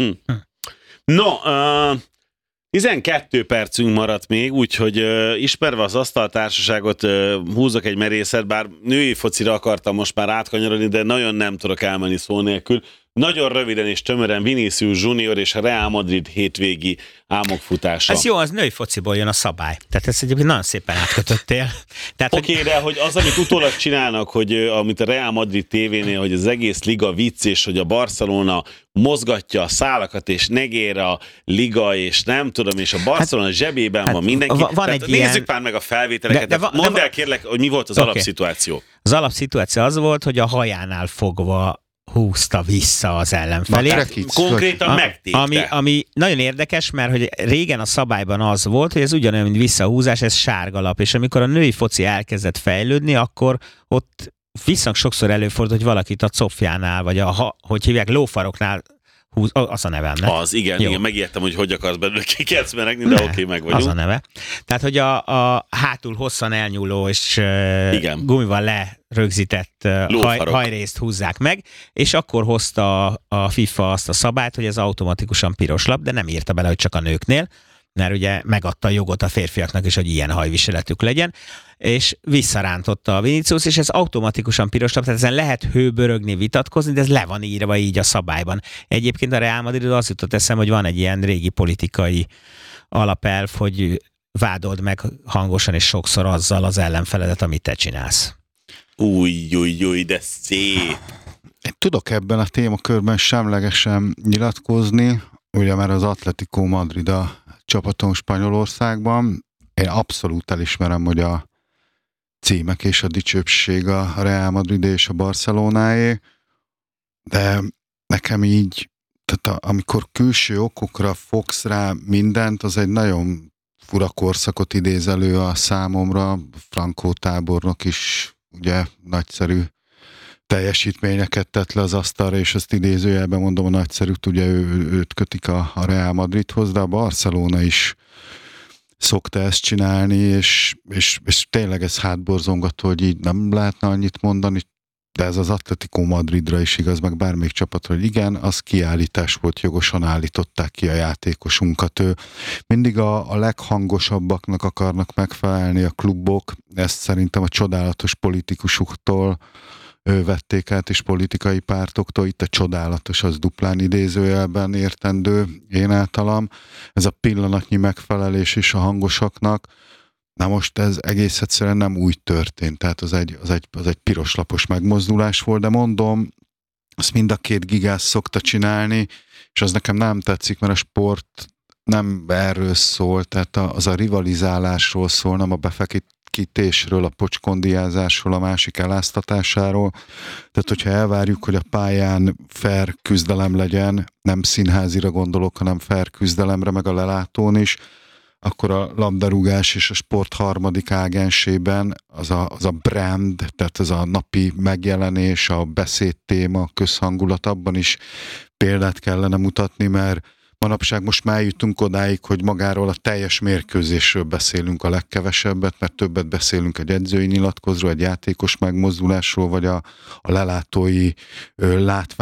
No, uh, tizenkét percünk maradt még, úgyhogy uh, ismerve az asztaltársaságot uh, húzok egy merészet, bár női focira akartam most már átkanyarodni, de nagyon nem tudok elmenni szó nélkül. Nagyon röviden és tömören Vinicius Junior és a Real Madrid hétvégi álmokfutása. Ez jó, az női fociból jön a szabály. Tehát ezt egyébként nagyon szépen átkötöttél. Oké, okay, hogy... de hogy az, amit utólag csinálnak, hogy amit a Real Madrid tévénél, hogy az egész liga vicc, és hogy a Barcelona mozgatja a szálakat, és negér a liga, és nem tudom, és a Barcelona hát, zsebében hát van mindenki. Van Tehát egy nézzük ilyen... már meg a felvételeket. De, de, de mondd de, el kérlek, hogy mi volt az okay. alapszituáció. Az alapszituáció az volt, hogy a hajánál fogva húzta vissza az ellenfelét. Konkrétan megtépte. Ami, ami nagyon érdekes, mert hogy régen a szabályban az volt, hogy ez ugyanolyan, mint visszahúzás, ez sárgalap, és amikor a női foci elkezdett fejlődni, akkor ott viszont sokszor előfordult, hogy valakit a cofjánál, vagy a, hogy hívják, lófaroknál húz, az a nevem, ne? Az, igen, igen, megijedtem, hogy hogy akarsz belőle kikecmeregni, de oké, okay, meg vagyunk. Az a neve. Tehát, hogy a, a hátul hosszan elnyúló és igen. gumival lerögzített haj, hajrészt húzzák meg, és akkor hozta a, a FIFA azt a szabályt, hogy ez automatikusan piros lap, de nem írta bele, hogy csak a nőknél, mert ugye megadta a jogot a férfiaknak is, hogy ilyen hajviseletük legyen, és visszarántotta a Vinicius, és ez automatikusan piros lap, tehát ezen lehet hőbörögni, vitatkozni, de ez le van írva így a szabályban. Egyébként a Real Madrid az jutott eszem, hogy van egy ilyen régi politikai alapelv, hogy vádold meg hangosan és sokszor azzal az ellenfeledet, amit te csinálsz. Új, új, új, de szép! Én tudok ebben a témakörben semlegesen nyilatkozni, ugye már az Atletico Madrid a csapaton Spanyolországban. Én abszolút elismerem, hogy a címek és a dicsőség a Real Madrid és a Barcelonáé, de nekem így, tehát a, amikor külső okokra fogsz rá mindent, az egy nagyon fura korszakot idéz elő a számomra. Franco tábornok is ugye nagyszerű teljesítményeket tett le az asztalra, és ezt idézőjelben mondom, a nagyszerűt, ugye ő, őt kötik a, a Real Madridhoz, de a Barcelona is szokta ezt csinálni, és, és, és tényleg ez hátborzongató, hogy így nem lehetne annyit mondani, de ez az Atletico Madridra is igaz, meg bármelyik csapatra, hogy igen, az kiállítás volt, jogosan állították ki a játékosunkat. Ő mindig a, a leghangosabbaknak akarnak megfelelni a klubok, ezt szerintem a csodálatos politikusoktól vették át, és politikai pártoktól, itt a csodálatos, az duplán idézőjelben értendő én általam. Ez a pillanatnyi megfelelés is a hangosaknak. Na most ez egész egyszerűen nem úgy történt, tehát az egy, az egy, az egy piroslapos megmozdulás volt, de mondom, azt mind a két gigász szokta csinálni, és az nekem nem tetszik, mert a sport nem erről szól, tehát az a rivalizálásról szól, nem a befekítésről, a pocskondiázásról, a másik eláztatásáról. Tehát, hogyha elvárjuk, hogy a pályán fair küzdelem legyen, nem színházira gondolok, hanem fair küzdelemre, meg a lelátón is, akkor a labdarúgás és a sport harmadik ágensében az a, az a brand, tehát az a napi megjelenés, a beszédtéma, a közhangulat, abban is példát kellene mutatni, mert manapság most már eljutunk odáig, hogy magáról a teljes mérkőzésről beszélünk a legkevesebbet, mert többet beszélünk egy edzői nyilatkozról, egy játékos megmozdulásról, vagy a, a lelátói ö, látvány